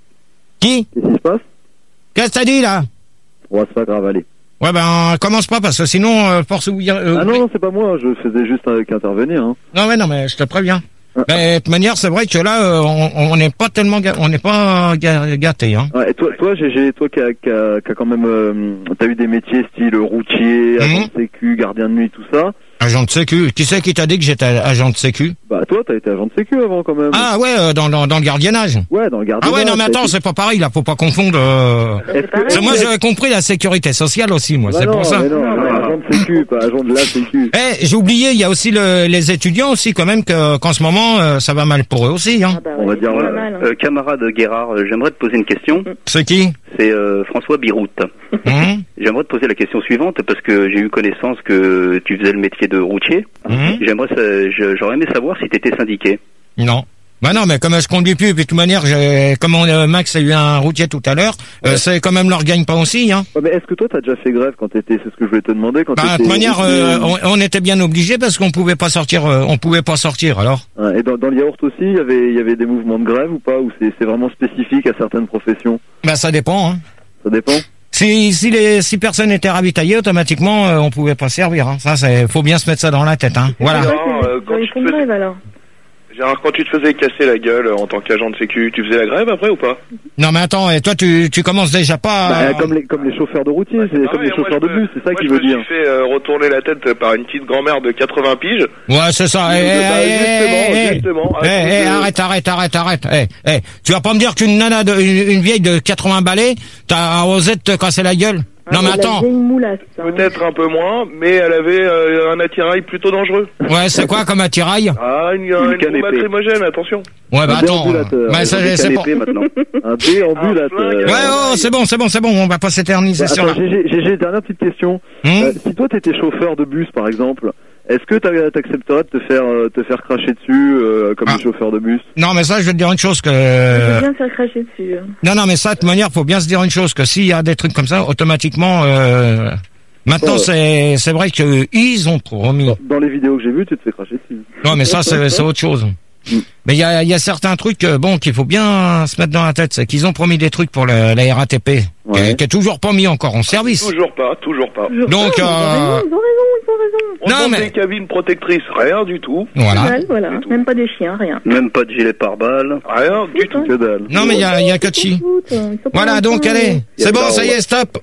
Qui Qu'est-ce qui se passe? Qu'est-ce que t'as dit, là? Ouais, c'est pas grave, allez. Ouais, ben, commence pas, parce que sinon, euh, force ou... Euh, Ah non, non, c'est pas moi, je faisais juste avec intervenir. Hein. Non, mais non, mais je te préviens. Mais de toute manière, c'est vrai que là, euh, on on n'est pas tellement, ga- on n'est pas ga- gâté, hein. Ouais, et toi, toi, G G, toi qui a, qui a, qui a quand même, euh, t'as eu des métiers style routier, agent de sécu, gardien de nuit, tout ça. Agent de sécu. Qui c'est qui t'a dit que j'étais agent de sécu? Bah toi, t'as été agent de sécu avant quand même. Ah ouais, euh, dans, dans, dans le gardiennage. Ouais, dans le Ah gardiennage. ouais, non mais t'as attends, été- c'est pas pareil, là, faut pas confondre. Euh... Est-ce que- C'est moi, j'avais compris la sécurité sociale aussi, moi, Bah c'est non, pour ça. mais non, mais agent de sécu, pas agent de la sécu. Eh, j'ai oublié, il y a aussi le, les étudiants aussi, quand même, que, qu'en ce moment, euh, ça va mal pour eux aussi, hein. On va dire, Ouais, ouais. euh, camarade Guérard, euh, j'aimerais te poser une question. C'est qui? C'est euh, François Birout. Hum, J'aimerais te poser la question suivante parce que j'ai eu connaissance que tu faisais le métier de routier. hum. J'aimerais, sa- je- j'aurais aimé savoir si tu étais syndiqué. Non. Bah non, mais comme je conduis plus, puis de toute manière, j'ai, comme on, euh, Max a eu un routier tout à l'heure, euh, c'est quand même leur gagne pas aussi, hein. Ouais, mais est-ce que toi, t'as déjà fait grève quand t'étais, c'est ce que je voulais te demander, quand Bah, de t'étais... toute manière, euh, on, on était bien obligé parce qu'on pouvait pas sortir, euh, on pouvait pas sortir, alors. Ouais, et dans, dans le yaourt aussi, il y avait, il y avait des mouvements de grève ou pas, ou c'est, c'est vraiment spécifique à certaines professions? Bah, ça dépend, hein. Ça dépend? Si, si les, si personne était ravitaillé, automatiquement, euh, on pouvait pas servir, hein. Ça, c'est, faut bien se mettre ça dans la tête, hein. Voilà. euh, Ils font grève alors. Gérard, quand tu te faisais casser la gueule euh, en tant qu'agent de sécu, tu faisais la grève après ou pas? Non, mais attends, et toi, tu, tu commences déjà pas à... Bah, comme les, comme les chauffeurs de routiers, c'est comme les moi, chauffeurs je de me- bus, c'est ça moi, qu'il je veut me dire. suis fait euh, retourner la tête par une petite grand-mère de quatre-vingts piges. Ouais, c'est ça. Eh, Bah, eh, justement, eh, justement. eh, à eh, cause eh, de- arrête, arrête, arrête, arrête. Eh, eh, tu vas pas me dire qu'une nana, de, une, une vieille de quatre-vingts balais, t'as osé te casser la gueule? Non, mais attends. Peut-être un peu moins, mais elle avait euh, un attirail plutôt dangereux. Ouais, c'est quoi comme attirail? Ah, une, une, bombe lacrymogène, attention. Ouais, bah Un attends. déambulateur. Bah, ça, Un c'est pas... canapé, maintenant. Un déambulateur. Ouais, oh, c'est bon, c'est bon, c'est bon, on va pas s'éterniser Bah, sur attends, la... G G, G G, dernière petite question. Hum Euh, si toi t'étais chauffeur de bus par exemple, est-ce que t'a- t'accepterais de te faire euh, te faire cracher dessus euh, comme les chauffeurs de bus? Non, mais ça, je vais te dire une chose que... Je veux bien me faire cracher dessus. Non, non, mais ça, de toute manière, faut bien se dire une chose, que s'il y a des trucs comme ça, automatiquement, euh... maintenant, Ouais. c'est, c'est vrai que ils ont promis. Dans les vidéos que j'ai vues, tu te fais cracher dessus. Non, mais ça, c'est, c'est autre chose. Mais il y a, il y a certains trucs, euh, bon, qu'il faut bien se mettre dans la tête, c'est qu'ils ont promis des trucs pour le, la R A T P, qui, est, qui est toujours pas mis encore en service. Toujours pas, toujours pas. Donc, Ils ont euh... raison, ils ont raison. On Non, demande mais- des cabines protectrices, rien du tout. Voilà. Voilà, voilà. Même pas des chiens, rien. Même pas de gilet pare-balles. Rien du tout. Que dalle. Non, mais il y a, il y a que de chi. Voilà, donc, allez. C'est bon, ça y est, stop.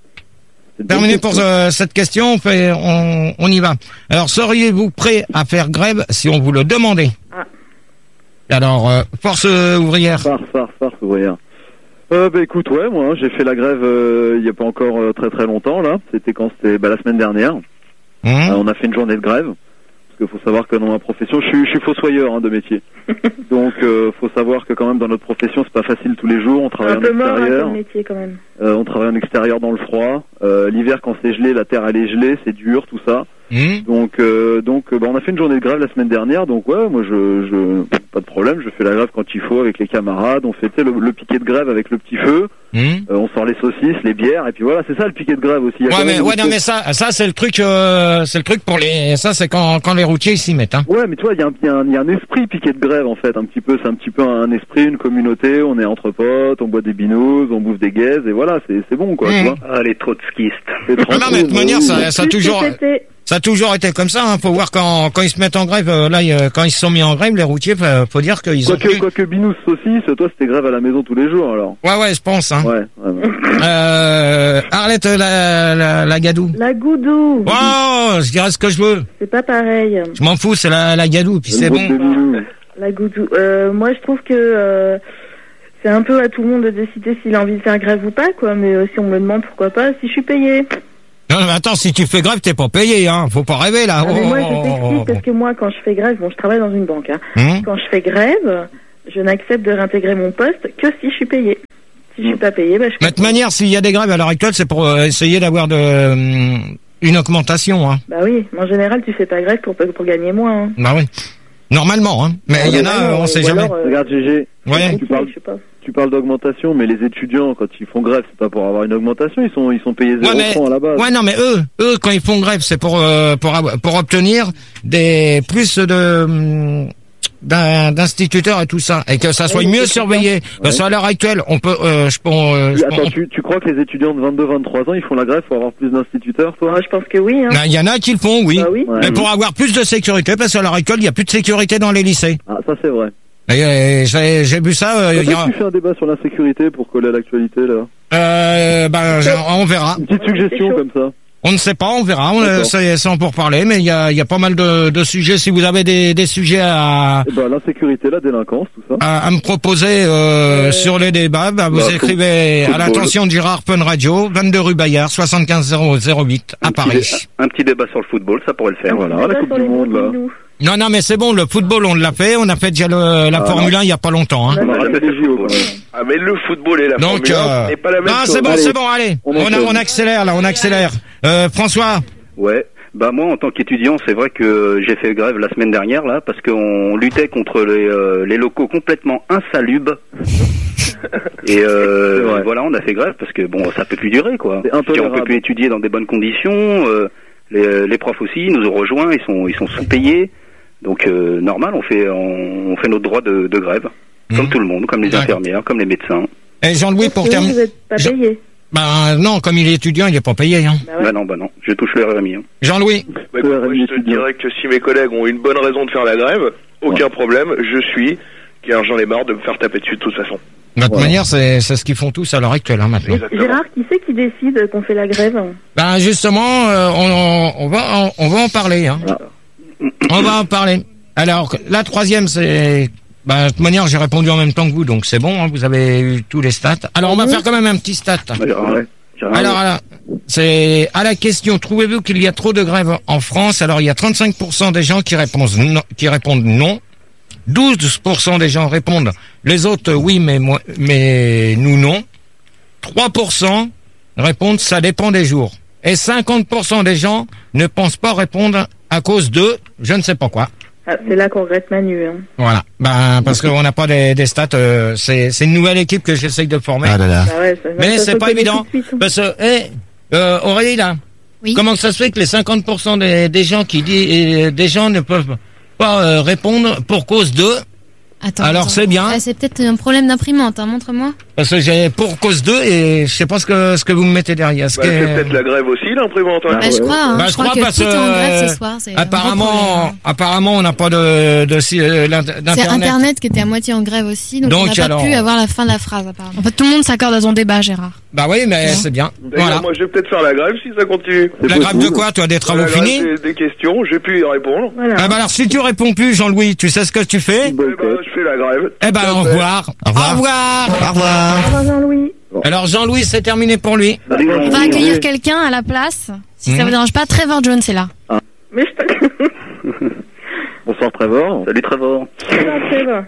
Terminé pour euh, cette question, on, fait, on, on y va. Alors, seriez-vous prêt à faire grève si on vous le demandait? Ah. Alors, euh, force euh, ouvrière. Farce, farce, farce ouvrière. Euh, bah écoute, ouais, moi, hein, j'ai fait la grève euh, il y a pas encore euh, très très longtemps là. C'était quand c'était bah, la semaine dernière. Mmh. Euh, on a fait une journée de grève. Parce qu'il faut savoir que dans ma profession, je suis, je suis fossoyeur hein, de métier. Donc, euh, faut savoir que quand même dans notre profession, c'est pas facile tous les jours. On C'est travaille un en peu mort, hein, extérieur. comme métier, quand même. Euh, on travaille en extérieur dans le froid. Euh, L'hiver, quand c'est gelé, la terre elle est gelée, c'est dur, tout ça. Mmh. Donc, euh, donc, euh, bah, on a fait une journée de grève la semaine dernière. Donc, ouais, moi, je, je, pas de problème. Je fais la grève quand il faut avec les camarades. On fait tu sais, le, le piquet de grève avec le petit feu. Mmh. Euh, on sort les saucisses, les bières, et puis voilà, c'est ça le piquet de grève aussi. Il y a Ouais, quand mais, même ouais, une non, espèce- mais ça, ça, c'est le truc, euh, c'est le truc pour les, ça, c'est quand, quand les routiers ils s'y mettent, hein. Ouais, mais tu vois, il y, a un- il y, a un- il y a un esprit piquet de grève en fait, un petit peu, c'est un petit peu un esprit, une communauté. On est entre potes, on boit des binous, on bouffe des gazes, et voilà, c'est c'est bon quoi, Mmh. tu vois. Ah, les trotskistes. C'est Ah non, mais de toute tranquille, manière, oui. ça, ça a toujours, ça a toujours été comme ça, hein. Faut voir quand, quand ils se mettent en grève, euh, là, il- quand ils se sont mis en grève, les routiers, faut, faut dire qu'ils ont Quoique, pris... quoique binous saucisses, toi c'était grève à la maison tous les jours alors. Ouais, ouais, je pense, hein. Ouais, ouais, ouais. Euh, Arlette, la, la, la Gadou. La Goudou. Oh, je dirais ce que je veux. C'est pas pareil. Je m'en fous, c'est la, la Gadou, puis c'est bon. La Goudou. Euh, moi, je trouve que euh, c'est un peu à tout le monde de décider s'il a envie de faire grève ou pas, quoi. Mais euh, si on me le demande, pourquoi pas, si je suis payée. Non, mais attends, si tu fais grève, t'es pas payé, hein. Faut pas rêver, là. Ah, mais Oh, moi, oh, je oh, t'explique, oh. parce que moi, quand je fais grève, bon, je travaille dans une banque, hein. Hum. Quand je fais grève, je n'accepte de réintégrer mon poste que si je suis payée. Si je suis pas payée, bah, je Mais de toute manière, s'il y a des grèves à l'heure actuelle, c'est pour euh, essayer d'avoir de, euh, une augmentation, hein. Bah oui, mais en général, tu fais pas grève pour, pour gagner moins, hein. Bah oui. Normalement, hein. Mais il y en a, on sait jamais. Regarde, G G. Ouais. Tu parles, tu parles d'augmentation, mais les étudiants, quand ils font grève, c'est pas pour avoir une augmentation, ils sont, ils sont payés zéro Ouais, mais, francs à la base. ouais, non, mais eux, eux, quand ils font grève, c'est pour, euh, pour, avoir- pour obtenir des, plus de, hum, d'un- d'instituteurs et tout ça, et que ça soit Ouais, mieux c'est surveillé. Parce qu'à l'heure actuelle, on peut, euh, je pense, euh, je Attends, pense- tu, tu crois que les étudiants de vingt-deux vingt-trois ans, ils font la grève pour avoir plus d'instituteurs, toi? Je pense que oui, hein. Ben, il y en a qui le font, oui. Bah oui. Mais pour avoir plus de sécurité, parce qu'à l'heure actuelle, il n'y a plus de sécurité dans les lycées. Ah, ça c'est vrai. Et, euh, j'ai, j'ai vu ça, euh, il y Peut-être a, que tu fais un débat sur l'insécurité pour coller à l'actualité, là. euh, ben, je- on verra. Une petite suggestion comme ça. On ne sait pas, on verra. On, euh, D'accord. c'est, c'est en pour parler, mais il y a, il y a pas mal de, de sujets. Si vous avez des, des sujets à, Eh ben, l'insécurité, la délinquance, tout ça. à, à me proposer euh, sur les débats, bah, vous Bah, écrivez foot- à l'attention de Gérard Pun Radio, vingt-deux rue Bayard, soixante-quinze zéro zéro huit à Paris. Un petit débat sur le football, ça pourrait le faire. Voilà, la Coupe du Monde, là. Non, non, mais c'est bon, le football, on l'a fait. On a fait déjà le, la Ah, Formule non. un il y a pas longtemps. Hein. On a jamais fait le football. Ah, mais le football et la Donc, Formule un, euh, ce n'est pas la même non, chose. c'est bon, Allez. c'est bon, allez. On On, a- enchaîne. on accélère, là, on accélère. Euh, François. Ouais. Bah moi, en tant qu'étudiant, c'est vrai que j'ai fait grève la semaine dernière là, parce qu'on luttait contre les, euh, les locaux complètement insalubres. Et euh, voilà, on a fait grève parce que bon, ça peut plus durer quoi. C'est Je veux dire, on intolérable. peut plus étudier dans des bonnes conditions. euh, les, les profs aussi ils nous ont rejoints, ils sont ils sont sous-payés. Donc euh, normal, on fait on, on fait notre droit de, de grève, comme tout le monde, comme les infirmières, comme les médecins. Et Jean-Louis, pour Vous, terminer. vous êtes pas payé. Bah non, comme il est étudiant, il est pas payé. Hein. Bah non, bah non, je touche le R M I. Hein. Jean-Louis. Bah, écoute, moi, je te dirais que si mes collègues ont une bonne raison de faire la grève, aucun problème, je suis, car j'en ai marre de me faire taper dessus de toute façon. De toute manière, c'est, c'est ce qu'ils font tous à l'heure actuelle, hein, maintenant. Gérard, qui c'est qui décide qu'on fait la grève? Ben justement, euh, on, on va on, on va en parler. Hein. On va en parler. Alors la troisième, c'est ben, de toute manière, j'ai répondu en même temps que vous, donc c'est bon. Hein, vous avez eu tous les stats. Alors on va faire quand même un petit stat. Alors là, c'est à la question. Trouvez-vous qu'il y a trop de grèves en France? Alors il y a trente-cinq pour cent des gens qui répondent non, qui répondent non. douze pour cent des gens répondent les autres oui, mais moi, mais nous non. trois pour cent répondent ça dépend des jours. Et cinquante pour cent des gens ne pensent pas répondre à cause de je ne sais pas quoi. Ah, c'est là qu'on regrette Manu. Hein. Voilà. Ben parce qu'on n'a pas des, des stats. Euh, c'est, c'est une nouvelle équipe que j'essaye de former. Ah là là. Bah ouais, ça- Mais ça c'est faut pas qu'il y ait évident. tout de suite, hein. Parce que, eh, euh, Aurélie, là, comment ça se fait que les cinquante pour cent des, des gens qui disent, euh, des gens ne peuvent pas euh, répondre pour cause de... Attends, Alors attends. c'est bien, Ah, c'est peut-être un problème d'imprimante, hein, montre-moi. parce que j'ai pour cause de et je sais pas ce que ce que vous me mettez derrière. Ce Bah, que- c'est peut-être la grève aussi, l'imprimante. hein. Bah, je crois, hein, Bah, je je crois crois que parce tout est en que, grève ce soir. C'est un gros problème, apparemment, hein. apparemment, on n'a pas de, de, si- euh, l'int- C'est d'internet. Internet qui était à moitié en grève aussi, donc, Donc, on n'a pas alors- pu avoir la fin de la phrase apparemment. En fait, tout le monde s'accorde à son débat, Gérard. Bah oui, mais c'est bien. D'ailleurs, Voilà. moi, je vais peut-être faire la grève si ça continue. La grève de quoi, toi, des travaux La grève finis des, des questions, j'ai pu y répondre. Ah bah alors, si tu réponds plus, Jean-Louis, tu sais ce que tu fais? Eh ben, je fais la grève. Eh ben, au revoir. Au revoir. Au revoir. Au revoir. Au revoir, Jean-Louis. Alors, Jean-Louis, c'est terminé pour lui. On va accueillir quelqu'un à la place. Si ça Mhm. vous dérange pas, Trevor Jones est là. Mais je Bonsoir Trevor. Salut Trevor. Trevor.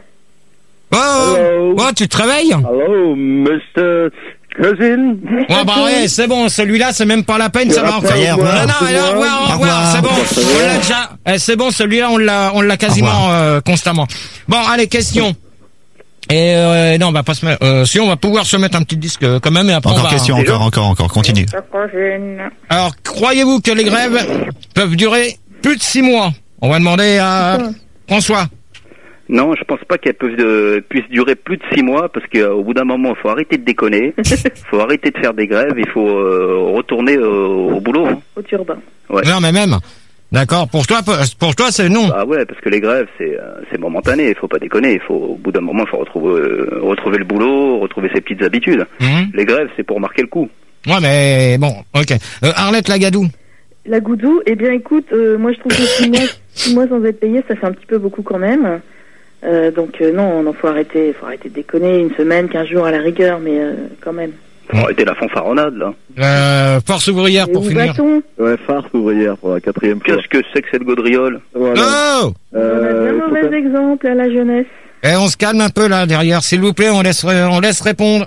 Oh, oh, tu te réveilles? Hello, mister Cousin. Ouais, bah ouais, c'est bon, celui-là, c'est même pas la peine, ça va en Ça y est, faire. au revoir. Non, non, allez, au revoir, au revoir, c'est bon. On l'a déjà, eh, c'est bon, celui-là, on l'a, on l'a quasiment, euh, constamment. Bon, allez, question. Et, euh, non, on va pas se mettre, euh, si on va pouvoir se mettre un petit disque, euh, quand même, et après on Encore va... question, encore, encore, encore, continue. Alors, croyez-vous que les grèves peuvent durer plus de six mois? On va demander à François. Non, je pense pas qu'elles peuvent euh, puissent durer plus de six mois parce qu'au bout d'un moment, il faut arrêter de déconner, il faut arrêter de faire des grèves, il faut euh, retourner euh, au boulot. Hein. Au turbin. Ouais. Non, mais même, D'accord. Pour toi, pour toi, c'est non. Ah ouais, parce que les grèves, c'est euh, c'est momentané. Il faut pas déconner. Il faut, au bout d'un moment, il faut retrouver euh, retrouver le boulot, retrouver ses petites habitudes. Mmh. Les grèves, c'est pour marquer le coup. Ouais, mais bon, ok. Euh, Arlette Lagadou. La Goudou, eh bien écoute, euh, moi je trouve que six mois, six mois sans être payé, ça fait un petit peu beaucoup quand même. Euh, donc euh, non, non, faut arrêter, faut arrêter de déconner. Une semaine, quinze jours à la rigueur, mais euh, quand même. Faut arrêter la fanfaronnade là. Euh, force ouvrière Et pour où finir. va-t-on ? Ouais, farce ouvrière pour la quatrième fois. Qu'est-ce que c'est que cette gaudriole? Voilà. Oh On a Euh, bien faut mauvais pas- exemple à la jeunesse. Eh, on se calme un peu là derrière, s'il vous plaît, on laisse, on laisse répondre.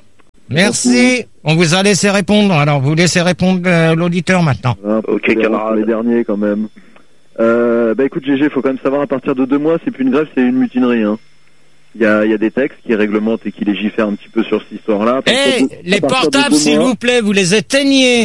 Merci. On vous a laissé répondre. Alors, vous laissez répondre euh, l'auditeur maintenant. Ah, Ok, les- camarade. Les derniers quand même. Euh, bah écoute G G, faut quand même savoir à partir de deux mois, c'est plus une grève, c'est une mutinerie. Hein. Il y a, il y a des textes qui réglementent et qui légifèrent un petit peu sur cette histoire-là. À partir Eh, de- les à partir de portables, deux s'il mois, vous plaît, vous les éteignez.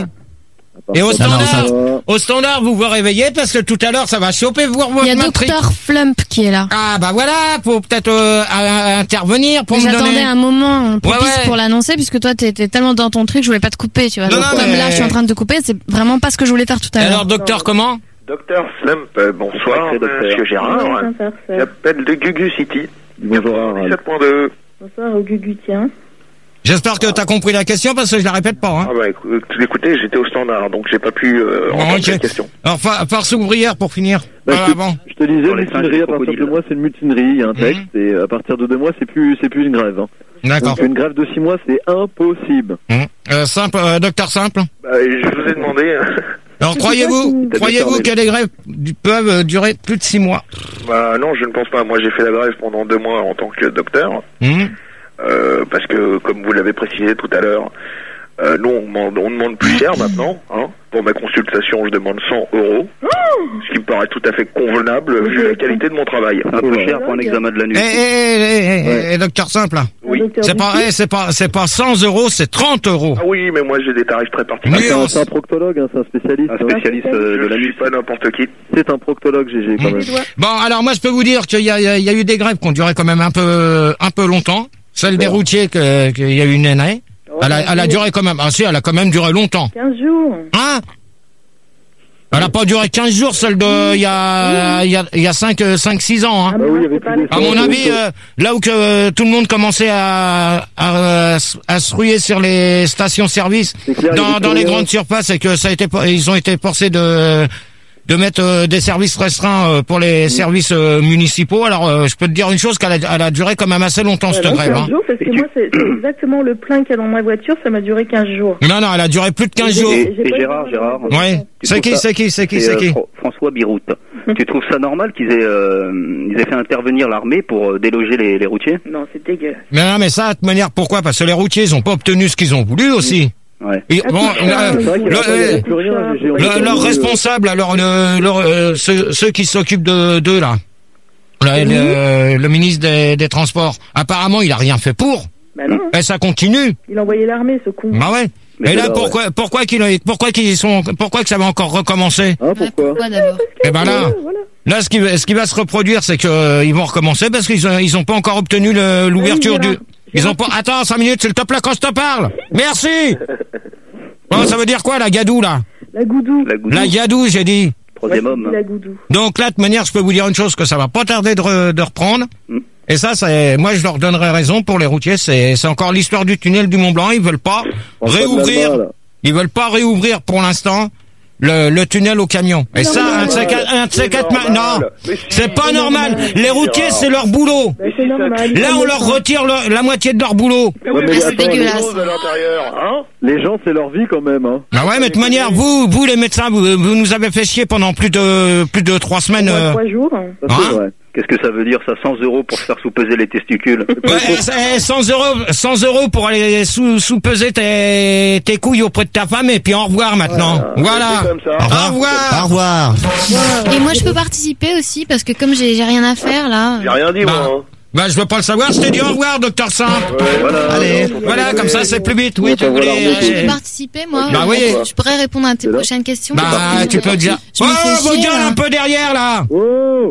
à Et au partir de standard, deux mois, au standard, vous vous réveillez parce que tout à l'heure, ça va choper voir votre Il y a matrice. Docteur Flump qui est là. Ah bah voilà, faut peut-être euh, à- à intervenir pour me J'attendais donner. un moment propice Ouais, ouais. pour l'annoncer puisque toi t'étais tellement dans ton truc, je voulais pas te couper, tu vois. Non, Donc, non, comme mais- là je suis en train de te couper, c'est vraiment pas ce que je voulais faire tout à l'heure. Alors, docteur, comment? Docteur Slump, euh, bonsoir, Sacré docteur. monsieur Gérard. Bonjour, Saint-Farceur. J'appelle de Gugu City. Bonjour Harald. sept point deux. Bonsoir au Gugutien. J'espère que t'as compris la question parce que je la répète pas. Hein. Ah bah écou- écoutez, j'étais au standard, donc j'ai pas pu euh, Bon, entendre ok. cette question. Alors, fa- force ouvrière pour finir. Bah, Voilà, je, te, bon. je te disais, Sur les singes mutinerie et à partir de crocodiles. deux mois, c'est une mutinerie, il y a un texte, et à partir de deux mois, c'est plus, c'est plus une grève. Hein. D'accord. Donc une grève de six mois, c'est impossible. Hum. Euh, simple, euh, docteur simple. Bah, je vous ai demandé. Alors, C'est croyez-vous, quoi, croyez-vous Docteur que les grèves du- peuvent euh, durer plus de six mois? Bah non, je ne pense pas. Moi, j'ai fait la grève pendant deux mois en tant que docteur. Hum. Euh, parce que, comme vous l'avez précisé tout à l'heure, euh, nous, on demande, on demande plus cher maintenant. Hein. Pour ma consultation, je demande cent euros. Ce qui me paraît tout à fait convenable vu la qualité de mon travail. Un peu cher pour un examen de la nuit. Eh, eh, eh, eh, eh, docteur simple, là. Oui. Docteur C'est pas, Bussy. eh, c'est pas, c'est pas cent euros, c'est trente euros. Ah oui, mais moi, j'ai des tarifs très Ah, particuliers. c'est un- Nuance. c'est un proctologue, hein, c'est un spécialiste. Un hein. spécialiste euh, de Je la suis nuit. pas n'importe qui. C'est un proctologue G G quand même. Bon, alors moi, je peux vous dire qu'il y a, il y a- il y a eu des grèves qui ont duré quand même un peu, un peu longtemps. Celle des routiers, que- qu'il y a eu une année. Elle a, elle a duré quand même, ah si, elle a quand même duré longtemps. quinze jours. Hein? Elle a pas duré quinze jours, celle de, il y a, il y a, il y a cinq, cinq, six ans, hein. Ah, mais oui, il y moi, avait c'est pas plus les- de- À mon avis, euh, là où que euh, tout le monde commençait à, à, à se ruer sur les stations-service C'est clair, il y dans, avait dans plus les rien. grandes surfaces et que ça a été, ils ont été forcés de de mettre euh, des services restreints euh, pour les services euh, municipaux. Alors, euh, je peux te dire une chose, qu'elle a, elle a duré quand même assez longtemps cette Ouais, non, grève. quinze Hein. jours, parce que moi, c'est c'est exactement le plein qu'il y a dans ma voiture, ça m'a duré quinze jours. Non, non, elle a duré plus de quinze J'ai- jours. Et, j'ai et pas eu Gérard, de- Gérard. Ouais. Tu C'est trouves qui, ça- c'est qui, c'est qui, C'est c'est euh, qui Fran- François Birout. Tu trouves ça normal qu'ils aient, euh, ils aient fait intervenir l'armée pour euh, déloger les, les routiers? Non, c'est dégueulasse. Mais non, mais ça, de toute manière, pourquoi? Parce que les routiers, ils ont pas obtenu ce qu'ils ont voulu aussi. Ouais. Et, Ah, bon, tout ça, euh, c'est vrai qu'il y le- avait- il y avait euh, plus rien, G G. On Le- était- leurs responsables, alors le, leur, euh, ceux, ceux qui s'occupent de d'eux là, Là, le, le ministre des, des Transports, apparemment, il a rien fait pour. Bah non. Et ça continue. Il a envoyé l'armée, ce con. Bah ouais. Mais Et là, alors, pourquoi, pourquoi qu'ils, pourquoi qu'ils sont, pourquoi que ça va encore recommencer Hein, pourquoi d'abord Eh ben là, là, ce qui, va- ce qui va se reproduire, c'est que euh, ils vont recommencer parce qu'ils ont, ils ont pas encore obtenu le- l'ouverture Oui, du. Gérard. Ils ont pas. Attends, cinq minutes, s'il te plaît, quand je te parle. Merci. Bon, ça veut dire quoi, la gadou là? La goudou. La gadou, j'ai dit. Troisième Ouais, homme. La goudou. Donc là, de manière, je peux vous dire une chose, que ça va pas tarder de, re- de reprendre. Mm. Et ça, c'est, moi, je leur donnerai raison pour les routiers. C'est, c'est encore l'histoire du tunnel du Mont Blanc. Ils veulent pas On fait de réouvrir. l'Allemand, là. Ils veulent pas réouvrir pour l'instant le, le tunnel au camion. Et ça, un de ces quatre, un de ces quatre ma- non, c'est pas normal. Les routiers, c'est leur boulot. Bah, c'est normal. Là, on leur retire le- la moitié de leur boulot. Ouais, mais c'est attends, dégueulasse. à l'intérieur, hein? Les gens, c'est leur vie quand même. Hein. Ah ouais, mais de toute manière, vous, vous les médecins, vous, vous nous avez fait chier pendant plus de plus de trois semaines. euh, Trois jours. Ça, c'est Hein vrai. Qu'est-ce que ça veut dire ça? cent euros pour se faire sous-peser les testicules? Ouais, c'est cent euros, cent euros pour aller sous, sous-peser tes, tes couilles auprès de ta femme et puis au revoir maintenant. Voilà. C'est comme ça. Au revoir. Au revoir. Et moi, je peux participer aussi parce que comme j'ai j'ai rien à faire là. J'ai rien dit, Bah, moi. hein. bah, je veux pas le savoir. Je t'ai dit au revoir, docteur Simple. Voilà. Allez. Voilà, comme ça, c'est plus vite. Oui, Ouais, tu ça va voulais. la remonter. Je euh, peux participer moi. Bah oui. Je pourrais répondre à tes C'est là. prochaines questions. Bah, tu peux dire. Je Oh, me fais vos chier, gueules là. un peu derrière, là. Oh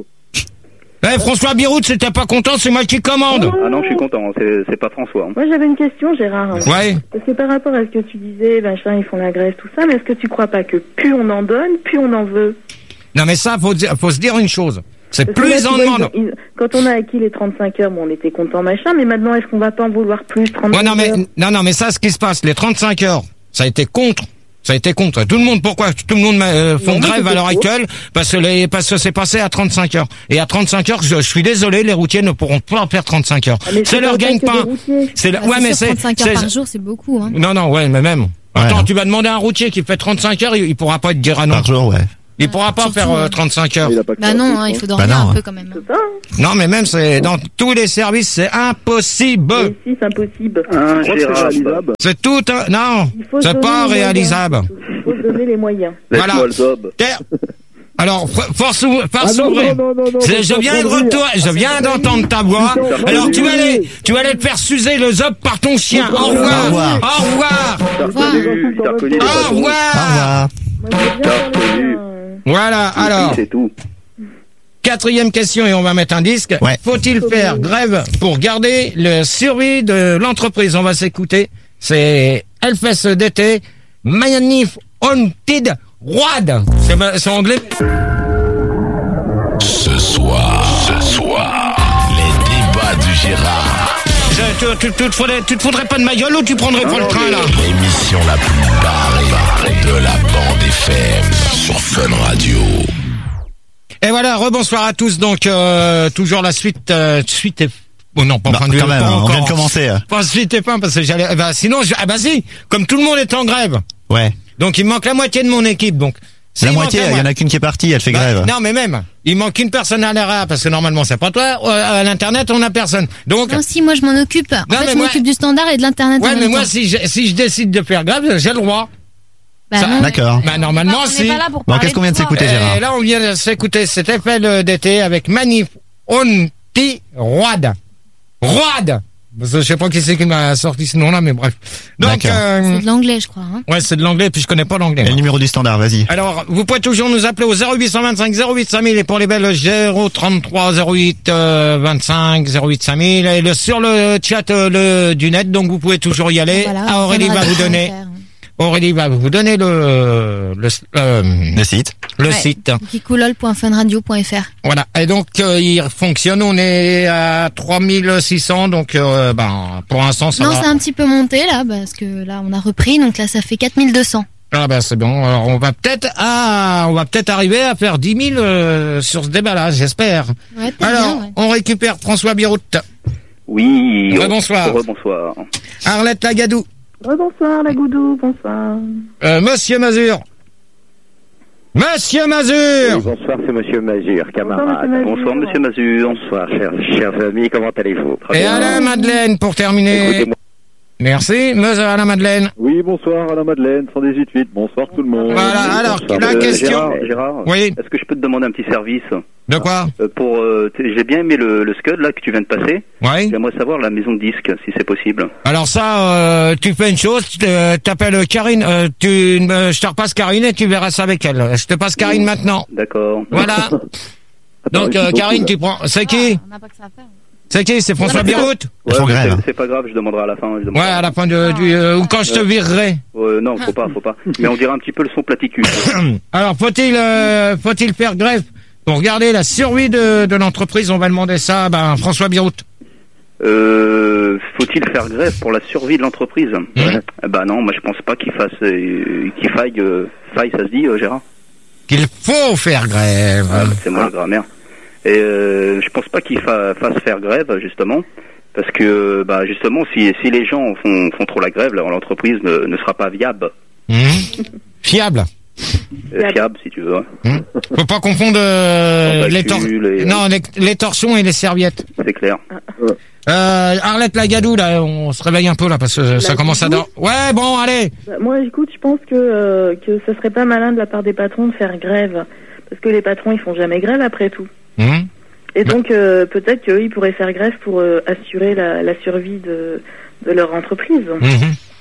Eh, François Birout, si t'es pas content, c'est moi qui commande. Ah non, je suis content. C'est c'est pas François. hein. Moi, j'avais une question, Gérard. Ouais. Parce que par rapport à ce que tu disais, ben, ils font la grève, tout ça, mais est-ce que tu crois pas que plus on en donne, plus on en veut? Non, mais ça, faut, dire- faut se dire une chose. C'est Parce que plus là, tu en vois, demande. ils ont- ils- quand on a acquis les trente-cinq heures, bon, on était content machin, mais maintenant, est-ce qu'on va pas en vouloir plus, trente-cinq Ouais, non, mais, heures non, non, mais ça, ce qui se passe, les trente-cinq heures, ça a été contre. Ça a été contre. Tout le monde, pourquoi tout le monde euh, font Non, mais grève à c'était l'heure pour. actuelle? Parce que les, parce que c'est passé à trente-cinq heures. Et à trente-cinq heures, je, je suis désolé, les routiers ne pourront pas faire trente-cinq heures. Ah, mais c'est c'est leur pas gagne que des pas. routiers. C'est le- Bah, ouais, c'est mais sûr, c'est, trente-cinq heures c'est- par jour, c'est beaucoup. Hein. non, non, ouais, mais même. Attends, non. tu vas demander à un routier qui fait trente-cinq heures, il, il pourra pas te dire ah non. Par jour, ouais. Il pourra pas Surtout, faire euh, ouais. trente-cinq heures. Il a pas que Bah ça à non, foutre, hein, il hein. faut dormir Bah non, un hein. peu quand même. C'est ça, hein. Non, mais même c'est dans tous les services, c'est impossible. Mais si, c'est impossible. Un Je crois que c'est Gérard. réalisable. C'est tout un... Non, Il faut se c'est donner pas les moyens. réalisable. Il faut se donner les moyens. Voilà. Laisse-moi le zob. Terre. Alors, for- force ou- Ah force non, ouvrir. non, non, non, non, C'est- faut Je pas viens de prendre retour, rire. je viens d'entendre ta voix. Putain, Alors tu vas oui. aller, tu vas aller te faire sucer le zob par ton chien. Au revoir. Au revoir. Au revoir. T'as reconnu, t'as reconnu les Au patrons. revoir. Au revoir. Moi, je veux bien T'as faire les reconnu. liens, euh, Voilà. Alors, C'est tout. quatrième question et on va mettre un disque. Ouais. Faut-il faire grève pour garder le survie de l'entreprise? On va s'écouter. C'est Hellfest d'été. Mayanif Haunted Road. C'est ma- c'est anglais. Ce soir, ce soir, les débats du Gérard. Je- tu, tu, tu, te faudrais, tu te foudrais pas de ma gueule ou tu prendrais pas le train là? L'émission la plus barrée de la bande F M sur Fun Radio. Et voilà, rebonsoir à tous. Donc euh, toujours la suite, euh, suite et... Oh non, pas Bah, fin du quand même, pas on encore. vient de commencer. euh. Pas suite et fin parce que j'allais. Bah sinon, je... ah bah si, comme tout le monde est en grève. Ouais. Donc il me manque la moitié de mon équipe. Donc La s'il moitié, manque il y en moi- a qu'une qui est partie, elle fait Bah, grève. non mais même, il manque une personne à l'R A parce que normalement c'est pas toi. euh, À l'internet on a personne. Donc Non, si, moi je m'en occupe. En Non, mais fait, je moi- m'occupe du standard et de l'internet. en ouais, même mais moi temps. si je, si je décide de faire grève, j'ai le droit. Bah Ça- non. D'accord. Bah normalement On n'est si. pas là pour Bon, parler qu'est-ce qu'on vient de toi. s'écouter, Gérard? Et là on vient de s'écouter cet effet de- d'été avec Manif Onti Road. Road. Parce que je sais pas qui c'est qui m'a sorti ce nom-là, mais bref. Donc, D'accord. euh, C'est de l'anglais, je crois. Hein. ouais, c'est de l'anglais, puis je connais pas l'anglais. Et le moi. numéro du standard, vas-y. Alors, vous pouvez toujours nous appeler au zéro huit cent vingt-cinq zéro huit cinq mille et pour les belles zéro trente-trois zéro huit vingt-cinq zéro huit cinq mille et le, sur le chat euh, le, du net, donc vous pouvez toujours y aller. Voilà, Ah, Aurélie va vous donner, Aurélie va vous donner le, le, euh, Le site. le Ouais. site. Kikoulol point funradio point f r. Voilà. Et donc, euh, il fonctionne, on est à trois mille six cents, donc, euh, ben, pour l'instant, ça Non, va. c'est un petit peu monté là, parce que là on a repris, donc là ça fait quatre mille deux cents. Ah ben c'est bon. Alors on va peut-être ah on va peut-être arriver à faire dix mille euh, sur ce débat-là, j'espère. Ouais, peut-être Alors bien, ouais. on récupère François Birout, Oui. Rebonsoir. Rebonsoir. Arlette Lagadou, Rebonsoir, la Goudou, bonsoir. euh, Monsieur Mazur. Monsieur Mazur. Bonsoir, c'est Monsieur Mazur, camarade. Bonsoir, Monsieur Mazur. Bonsoir, chers, chers amis, comment allez-vous? Et Alain Madeleine pour terminer. Écoutez-moi. Merci, Monsieur Alain Madeleine. Oui, bonsoir Alain Madeleine, cent dix-huit huit. Bonsoir tout le monde. Voilà, alors la Euh, question. Gérard, Gérard, Oui. est-ce que je peux te demander un petit service? De quoi? Euh, Pour, euh, t- j'ai bien aimé le, le Scud là que tu viens de passer. Oui. J'aimerais savoir la maison de disque, si c'est possible. Alors ça, euh, tu fais une chose, tu te- t'appelles Karine, euh, tu, me- je te repasse Karine et tu verras ça avec elle. Je te passe Karine maintenant. D'accord. Voilà. Donc euh, Karine, tu prends. C'est qui? On n'a pas que ça à faire. C'est qui? C'est François Birout? Ouais, mais c'est- c'est pas grave, je demanderai à la fin. je Ouais, demanderai. à la fin de, du, euh, ou quand je te virerai. Euh, non, faut pas, faut pas. Mais on dirait un petit peu le son platicule. Alors, faut-il, euh, faut-il faire grève pour garder la survie de, de l'entreprise? On va demander ça, à ben, François Birout. Euh, faut-il faire grève pour la survie de l'entreprise? Mmh. Eh ben non, moi je pense pas qu'il fasse, euh, qu'il faille, euh, faille, ça se dit, euh, Gérard? Qu'il faut faire grève. Ah, c'est moi la grammaire. Et euh, je pense pas qu'il fa fasse faire grève, justement, parce que, bah, justement, si, si les gens font, font trop la grève, alors l'entreprise ne, ne sera pas viable. Mmh. Fiable. Euh, fiable, si tu veux. Mmh. Faut pas confondre euh, En les, tor bascule et- non, les, les torchons et les serviettes. C'est clair. Euh, Arlette Lagadou, là, on se réveille un peu là parce que ça commence à dormir. Ouais, bon, allez. Bah, moi, écoute, je pense que, euh, que ça serait pas malin de la part des patrons de faire grève. Parce que les patrons, ils font jamais grève après tout. Mmh. Et donc, euh, peut-être qu'eux, ils pourraient faire grève pour euh, assurer la, la survie de, de leur entreprise. Mmh.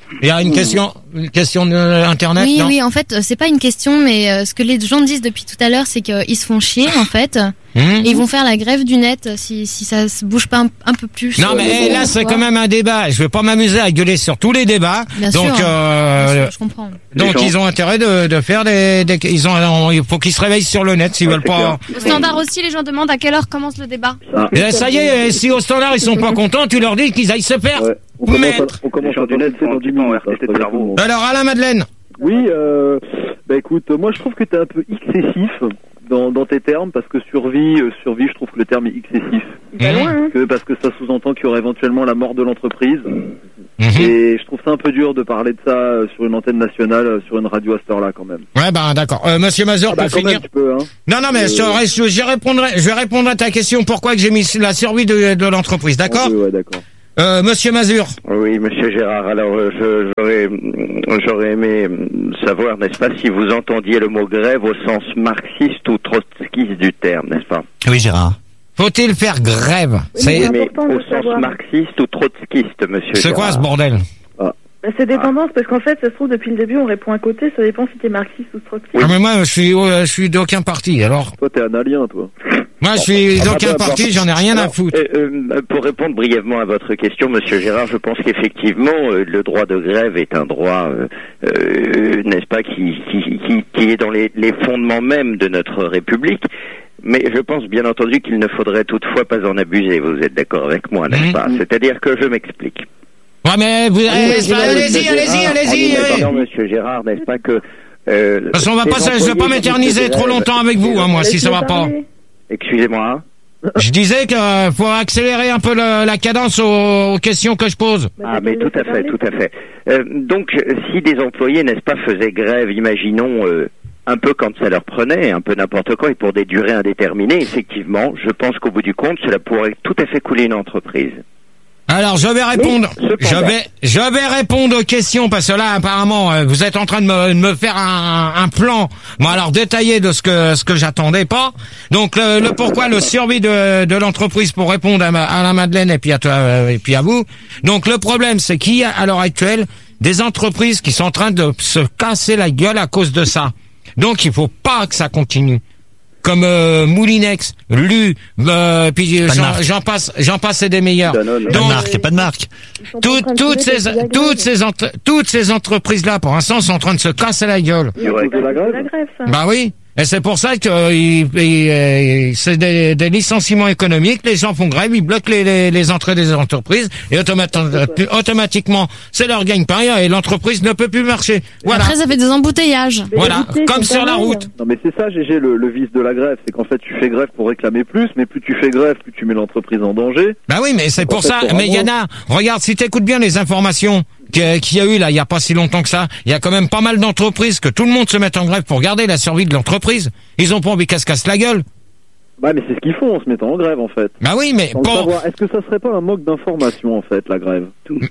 Il y a une question, une question d'internet. Oui, non oui, en fait, euh, c'est pas une question, mais euh, ce que les gens disent depuis tout à l'heure, c'est qu'ils se font chier, en fait. Mmh. Et ils vont faire la grève du net euh, si, si ça se bouge pas un, un peu plus. Non, mais là, c'est quand même un débat. Je vais pas m'amuser à gueuler sur tous les débats. Bien donc, sûr. euh, Bien sûr, je comprends. donc ils ont intérêt de, de faire des, des ils ont, il faut qu'ils se réveillent sur le net s'ils veulent pas. Au standard aussi, les gens demandent à quelle heure commence le débat. Et ça y est, si au standard ils sont pas contents, tu leur dis qu'ils aillent se faire. Ouais. On commence, à, on commence à donner dans dix minutes. Hein, alors, Alain Madeleine. Oui, euh, bah écoute, moi je trouve que t'es un peu excessif dans, dans tes termes, parce que survie, euh, survie, je trouve que le terme est excessif. Pas loin, hein. Que, parce que ça sous-entend qu'il y aurait éventuellement la mort de l'entreprise. Mmh. Et je trouve ça un peu dur de parler de ça euh, sur une antenne nationale, euh, sur une radio à cette heure-là quand même. Ouais, bah d'accord. Euh, Monsieur Mazur, Ah bah, pour quand finir. même, tu peux, hein. Non, non, mais Euh, je, je, je répondrai, je vais répondre à ta question. Pourquoi que j'ai mis la survie de, de l'entreprise, d'accord? Ouais, d'accord. Euh, Monsieur Mazur. Oui, Monsieur Gérard. Alors, euh, je- j'aurais, j'aurais aimé savoir, n'est-ce pas, si vous entendiez le mot grève au sens marxiste ou trotskiste du terme, n'est-ce pas? Oui, Gérard. Faut-il faire grève? C'est mais au sens marxiste ou trotskiste, Monsieur C'est quoi Gérard. ce bordel? Bah, c'est des tendances, parce qu'en fait, ça se trouve, depuis le début, on répond à côté, ça dépend si t'es marxiste ou trotskiste. Ah, mais moi, je suis, euh, je suis d'aucun parti, alors. Toi, t'es analien, toi. Moi, je suis Ah, d'aucun bah, bah, parti, j'en ai rien à alors, foutre. euh, euh, pour répondre brièvement à votre question, Monsieur Gérard, je pense qu'effectivement, euh, le droit de grève est un droit, euh, euh, n'est-ce pas, qui, qui, qui, qui est dans les, les fondements même de notre République. Mais je pense bien entendu qu'il ne faudrait toutefois pas en abuser. Vous êtes d'accord avec moi, n'est-ce pas? C'est-à-dire que je m'explique. Ouais, mais vous, Oui, eh, mais dis-moi, allez-y, Monsieur allez-y, Gérard, allez-y, on est allez. d'accord, Monsieur Gérard, n'est-ce pas que euh, Parce qu'on va ces pas, je vais employés pas qui m'éterniser se trop grèvent- longtemps avec vous, hein, moi, si ça va pas. Excusez-moi. Je disais qu'il faut accélérer un peu le- la cadence aux, aux questions que je pose. Ah, mais tout à fait, tout à fait. Euh, donc, si des employés, n'est-ce pas, faisaient grève, imaginons, euh, un peu quand ça leur prenait, un peu n'importe quoi, et pour des durées indéterminées, effectivement, je pense qu'au bout du compte, cela pourrait tout à fait couler une entreprise. Alors, je vais répondre. Mais, Je cependant- vais, je vais répondre aux questions parce que là, apparemment, euh, vous êtes en train de me, de me faire un, un plan, bon alors détaillé de ce que ce que j'attendais pas. Donc le, le pourquoi, le survie de, de l'entreprise pour répondre à, ma, à la Madeleine et puis à toi euh, et puis à vous. Donc le problème, c'est qu'il y a à l'heure actuelle des entreprises qui sont en train de se casser la gueule à cause de ça. Donc il faut pas que ça continue. Comme euh, Moulinex, Lu, euh, puis euh, Pas de j'en, marque. j'en passe, j'en passe et des meilleurs. Pas de marque, y a pas de marque. Toutes, toutes ces, toutes ces, entre- toutes ces entreprises-là, pour l'instant, sont en train de se casser la gueule. C'est la grève, ça. Bah oui. Et c'est pour ça que euh, il- il- euh, c'est des, des licenciements économiques. Les gens font grève, ils bloquent les, les, les entrées des entreprises et automati- euh, automatiquement, c'est leur gagne-pain et l'entreprise ne peut plus marcher. Voilà. Après, ça fait des embouteillages. Voilà, comme sur la route. Non mais c'est ça, G G, le, le vice de la grève, c'est qu'en fait tu fais grève pour réclamer plus, mais plus tu fais grève, plus tu mets l'entreprise en danger. Bah oui, mais c'est Donc, pour en fait, ça. t'auras Mais il y en moins. a. Regarde, si t'écoutes bien les informations qu'il qu'il y a eu là, il y a pas si longtemps que ça, il y a quand même pas mal d'entreprises que tout le monde se met en grève pour garder la survie de l'entreprise. Ils ont pas envie qu'elle se casse la gueule. Bah mais c'est ce qu'ils font en se mettant en grève en fait. Bah oui, mais Sans le pour- savoir, est-ce que ça serait pas un manque d'information en fait, la grève?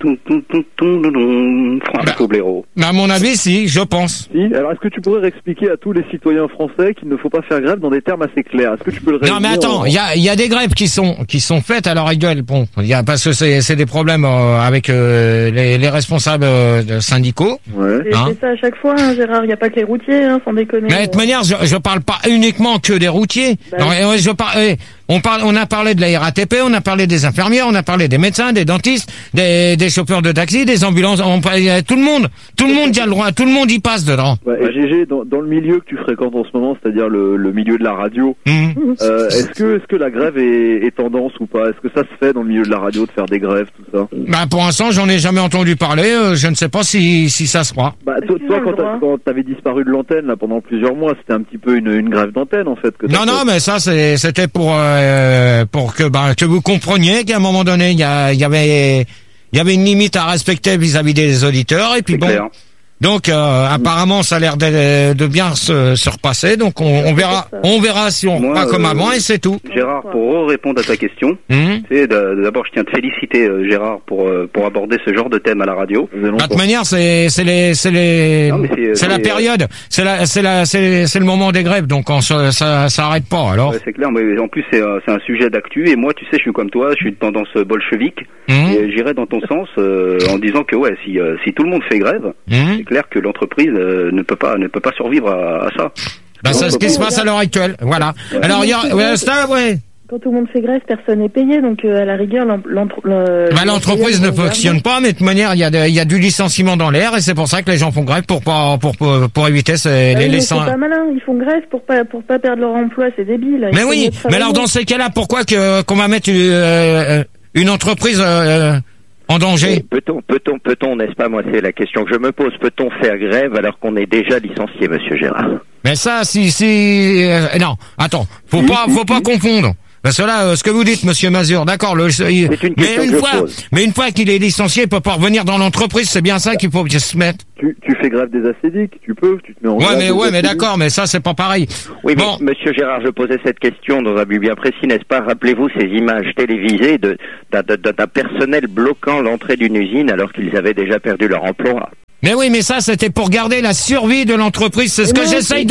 Franco Blaireau. À mon avis, si, je pense. Si. Alors est-ce que tu pourrais expliquer à tous les citoyens français qu'il ne faut pas faire grève dans des termes assez clairs? Est-ce que tu peux le Non mais résumer attends, en- il y a, il y a des grèves qui sont qui sont faites à l'heure actuelle. Bon, il y a parce que c'est c'est des problèmes euh, avec euh, les, les responsables euh, de syndicaux. C'est Hein. c'est ça à chaque fois, hein, Gérard. Il n'y a pas que les routiers, hein, sans déconner. Mais de toute manière, je, je parle pas uniquement que des routiers. Bah Non, oui. et ouais, je parle, eh, on parle, on a parlé de la R A T P, on a parlé des infirmières, on a parlé des médecins, des dentistes, des, des chauffeurs de taxi, des ambulances. On, parle- il y a tout le monde, tout le monde y a le droit, tout le monde y passe dedans. Ouais, et G G, dans, dans le milieu que tu fréquentes en ce moment, c'est-à-dire le, le milieu de la radio, Mhm. euh, est-ce que est-ce que la grève est, est tendance ou pas? Est-ce que ça se fait dans le milieu de la radio de faire des grèves, tout ça? Bah pour l'instant, j'en ai jamais entendu parler. euh, je ne sais pas si si ça se fera. Bah toi, toi, quand t'as- quand t'avais disparu de l'antenne là pendant plusieurs mois, c'était un petit peu une, une grève d'antenne en fait. Que t'as Non, non, fait. mais ça, c'est- c'était pour euh, pour que bah, que vous compreniez qu'à un moment donné, il y, a- il y avait il y avait une limite à respecter vis-à-vis des auditeurs. Et puis bon, clair. Donc euh, apparemment ça a l'air de, de bien se, se repasser, donc on, on verra on verra si on repart comme avant et c'est tout. Gérard, pour répondre à ta question, Mmh. c'est de- d'abord je tiens à te féliciter euh, Gérard pour euh, pour aborder ce genre de thème à la radio. De toute manière, c'est c'est les c'est les Non, mais c'est- c'est la c'est- période, c'est la c'est la c'est c'est le moment des grèves, donc on se- ça ça arrête pas alors. Ouais, c'est clair, mais en plus c'est un, c'est un sujet d'actu et moi tu sais je suis comme toi, je suis de tendance bolchevique Mmh. et j'irai dans ton sens euh, en disant que ouais si euh, si tout le monde fait grève, Mmh. c'est clair que l'entreprise euh, ne peut pas ne peut pas survivre à, à ça. Bah, c'est ce qui se passe à l'heure actuelle, voilà. Alors il y a ouais, ça ouais. Quand tout le monde fait grève, personne n'est payé, donc euh, à la rigueur, l'em- l'entre- le- Bah, l'entreprise ne l'employeur fonctionne pas, mais de toute manière, il y a de- il y a du licenciement dans l'air et c'est pour ça que les gens font grève pour pas pour pour, pour éviter ces, Ah les oui, mais licences. c'est pas malin, ils font grève pour pas pour pas perdre leur emploi, c'est débile. Il Mais faut oui, mieux mais travailler. alors dans ces cas-là, pourquoi que qu'on va mettre euh, une entreprise euh, en danger? Peut-on, peut-on, peut-on, n'est-ce pas, moi c'est la question que je me pose, peut-on faire grève alors qu'on est déjà licencié, monsieur Gérard? Mais ça, si, si, euh, non, attends, faut pas, faut pas confondre. Parce que là, euh, ce que vous dites, monsieur Mazur, d'accord, le, il- une mais question une que je fois, pose. mais une fois qu'il est licencié, il peut pas revenir dans l'entreprise, c'est bien ça qu'il faut se mettre. Tu, tu fais grève des acédiques, tu peux, tu te mets en Ouais, grève mais, des ouais, mais acédiques. d'accord, mais ça, c'est pas pareil. Oui, mais monsieur Gérard, je posais cette question dans un but bien précis, n'est-ce pas? Rappelez-vous ces images télévisées de, d'un, d'un- d'un personnel bloquant l'entrée d'une usine alors qu'ils avaient déjà perdu leur emploi. Mais oui, mais ça, c'était pour garder la survie de l'entreprise, c'est ce que non, j'essaye de...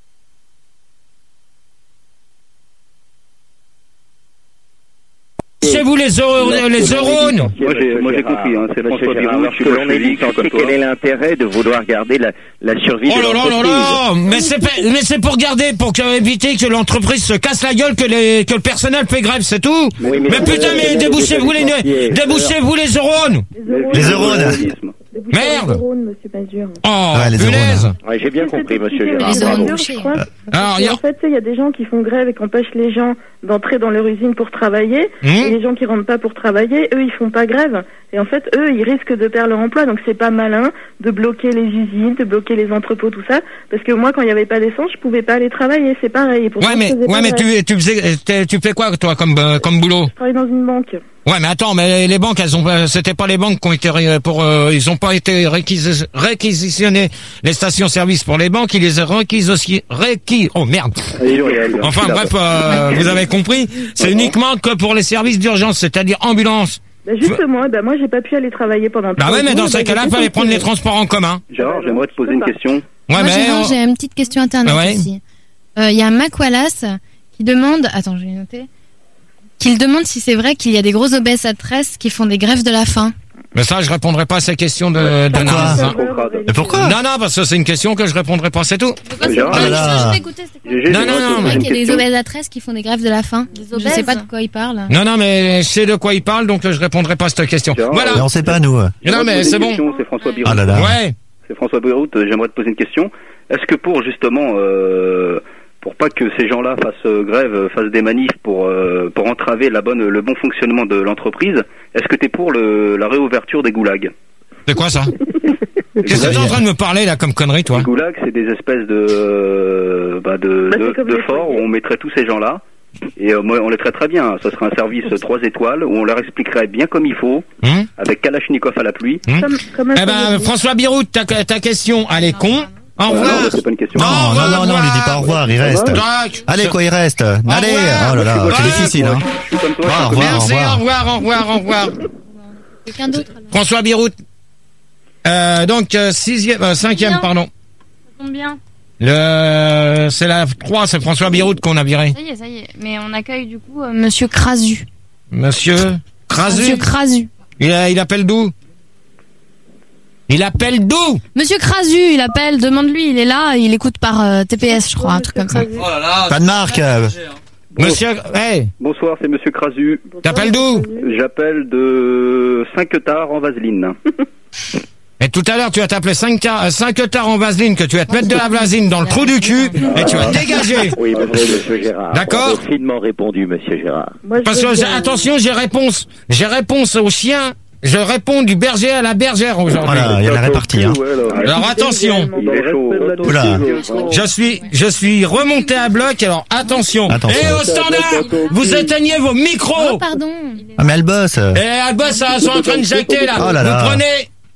Chez vous les, euro, les neurones. Moi j'ai moi j'ai compris, hein, c'est Monsieur François Gérard, Biroux, je suis lorsque l'on est bolchevique, licencié, comme toi. quel est l'intérêt de vouloir garder la, la survie Oh de là là là l'entreprise? là mais c'est pas- mais c'est pour garder, pour que- éviter que l'entreprise se casse la gueule, que les que le personnel fait grève, c'est tout. Oui, mais mais ça, putain, c'est- mais c'est- débouchez-vous les licencié. débouchez-vous les neurones. Les neurones. Merde. Neurones, monsieur Mazur. Oh, Ouais, les punaise. neurones. Ouais, j'ai bien compris, monsieur Gérard. Les Bravo. neurones Je bouchés. crois. Alors, Et y a- en fait, tu sais, il y a des gens qui font grève et qui empêchent les gens d'entrer dans leur usine pour travailler. Mmh. Et les gens qui rentrent pas pour travailler, eux, ils font pas grève. Et en fait, eux, ils risquent de perdre leur emploi. Donc, c'est pas malin de bloquer les usines, de bloquer les entrepôts, tout ça. Parce que moi, quand il y avait pas d'essence, je pouvais pas aller travailler. C'est pareil. Et pourtant, Ouais, je mais faisais ouais, pas mais grève. tu tu faisais t'es- tu fais quoi toi comme euh, comme boulot? Je travaille dans une banque. Ouais, mais attends, mais les banques, elles ont pas- c'était pas les banques qui ont été ré- pour euh, ils ont pas été réquisi- réquisitionnés les stations-service pour les banques, ils les ont réquisi réquis. Oh merde. Enfin bref, euh, vous avez compris, c'est uniquement que pour les services d'urgence, c'est-à-dire ambulance. Bah, justement, bah, moi, j'ai pas pu aller travailler pendant Bah trois ouais, mais jours, dans bah, ces cas-là, il j'étais fallait prendre les licenciée. transports en commun. Gérard, j'aimerais te poser une question. Ouais, Moi, mais Gérard, on- j'ai une petite question internet Ouais. aussi. Euh, Il y a Mac Wallace qui demande, attends, je vais noter, qu'il demande si c'est vrai qu'il y a des gros obèses à tresse qui font des grèves de la faim. mais ça, je répondrai pas à ces questions de, de naze, hein. Mais pourquoi? Non, non, parce que c'est une question que je répondrai pas, c'est tout. Gérard, Oh là là. Je t'écoutais, c'était quoi? Gégé, Non, j'aimerais non, te non, poser mais- Ouais, une qu'il y a des question. obèses à tresse qui font des grèves de la faim. Je obèses sais pas de quoi il parle. Non, non, mais je sais de quoi il parle, donc je répondrai pas à cette question. Gérard, Voilà. Mais on sait pas, nous. Non, J'aimerais te mais poser c'est une bon. question, C'est François Biroux. Ah là là. Ouais. C'est François Biroux, euh, j'aimerais te poser une question. Est-ce que pour justement, euh, pour pas que ces gens-là fassent euh, grève, euh, fassent des manifs pour euh, pour entraver la bonne, le bon fonctionnement de l'entreprise, est-ce que t'es pour le, la réouverture des goulags? C'est quoi ça? Qu'est-ce que t'es en train de me parler là comme connerie, toi? Les goulags, c'est des espèces de euh, bah, de, Bah, de, c'est comme de les forts où foyers. on mettrait tous ces gens-là. Et euh, moi, on les traiterait bien. Ce serait un service trois étoiles où on leur expliquerait bien comme il faut, Hum avec Kalachnikov à la pluie. Hum Comme, comme un Eh ben, foyer. François Birout, ta, ta question, elle est con. Au Euh, revoir. non, c'est pas une question. Non, non, non, non, on lui dit pas au revoir, il reste. Tac. Allez, quoi, il reste. Allez, revoir. oh là là, Ouais, c'est difficile, hein. Je suis comme toi. Au revoir, au Merci, revoir. au revoir, au revoir, au revoir. Quelqu'un d'autre alors. François Birout. Euh, donc, euh, sixième, euh, cinquième, Bien. pardon. Ça tombe bien. Le, c'est la trois, c'est François Birout qu'on a viré. Ça y est, ça y est. Mais on accueille du coup euh, Monsieur Crasu. Monsieur Crasu. Monsieur Crasu. Il, a- il appelle d'où? Il appelle d'où? Monsieur Crasu, il appelle, demande-lui, il est là, il écoute par euh, T P S, je crois, un truc comme ça. Oh là là. Pas de marque. euh. Monsieur, hey, Bonsoir, c'est Monsieur Crasu. t'appelles d'où? J'appelle de Saint-Quetard en Vaseline. Et tout à l'heure, tu vas t'appeler cinq tard en vaseline, que tu vas te mettre de la vaseline dans le trou du cul, et tu vas dégager. Oui, monsieur, monsieur Gérard. D'accord. Vous avez finement répondu, monsieur Gérard. Moi, je Parce veux que, j'ai- bien- attention, j'ai réponse. J'ai réponse au chien. Je réponds du berger à la bergère aujourd'hui. Voilà, il y a la répartie, hein. Alors attention. Il est chaud. Oula. Je suis, je suis remonté à bloc, alors attention. Attention. Et au standard, vous éteignez vos micros. Oh, pardon. Ah, mais elle bosse. Et Albus, ils sont en train de jacter là. Oh là là. Vous prenez,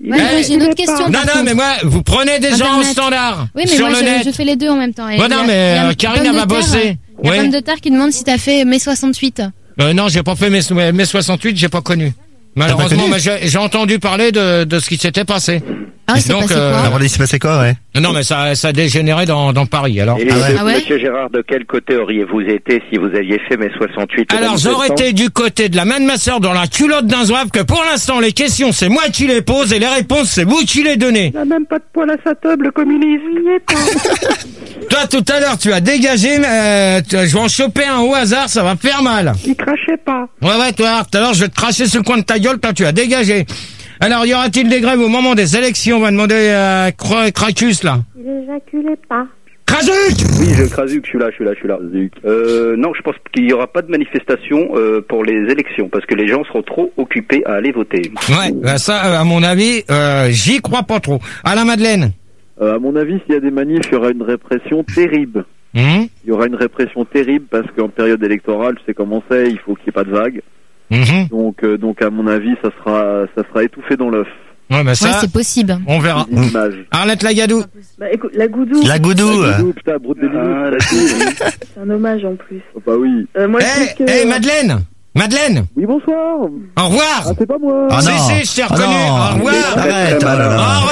Ouais, moi, j'ai une autre question. Non, par non, contre. mais moi, vous prenez des gens au Internet. standard. Oui, mais sur moi, le je, net. je fais les deux en même temps. Et Bon, il y a- non, il y mais a euh, Karine, Pomme elle de va terre, bosser. Il y a Ouais. Pomme de terre qui demande si t'as fait mai soixante-huit. Euh, non, j'ai pas fait mes, mes soixante-huit, j'ai pas connu. Malheureusement, connu mais j'ai j'ai entendu parler de, de ce qui s'était passé. Ah, c'est passé quoi Alors, il s'est passé quoi, ouais? Non, mais ça, ça a dégénéré dans, dans Paris, alors. Et Ah ouais. de- Ah ouais Monsieur Gérard, de quel côté auriez-vous été si vous aviez fait mes soixante-huit au Alors, j'aurais manifestants été du côté de la main de ma sœur dans la culotte d'un zouave que pour l'instant, les questions, c'est moi qui les pose et les réponses, c'est vous qui les donnez. Il n'a même pas de poil à sa table, le communiste. Toi, tout à l'heure, tu as dégagé, mais euh, tu- je vais en choper un au hasard, ça va faire mal. Il crachait pas. Ouais, ouais, toi, tout à l'heure, je vais te cracher sur le coin de ta gueule quand tu as dégagé. Alors, y aura-t-il des grèves au moment des élections? On va demander à Cra- Cracus, là. Il éjaculait pas. Krasuk! Oui, je Krasuk, je suis là, je suis là, je suis là. Euh, non, je pense qu'il n'y aura pas de manifestation euh, pour les élections parce que les gens seront trop occupés à aller voter. Ouais, bah ça, euh, à mon avis, euh, j'y crois pas trop. Alain Madeleine. Euh, à mon avis, s'il y a des manifs, il y aura une répression terrible. Hum, Il y aura une répression terrible parce qu'en période électorale, tu sais comment c'est, il faut qu'il n'y ait pas de vagues. hum. Donc, euh, donc à mon avis, ça sera, ça sera étouffé dans l'œuf. Ouais, bah ça, Ouais, c'est possible. on verra. Des images. Arlette Lagadou. Bah écoute, la goudou. La goudou. La goudou, putain, brute de Ah, la couille. C'est un hommage en plus. Oh, bah oui. Euh, moi, je Eh, trouve que... eh, Madeleine. Madeleine. Oui, bonsoir. Au revoir. Ah, c'est pas moi. Ah Si, non. si, je t'ai Ah reconnu. non. Au revoir. Arrête, Très oh là malin. là. Au revoir.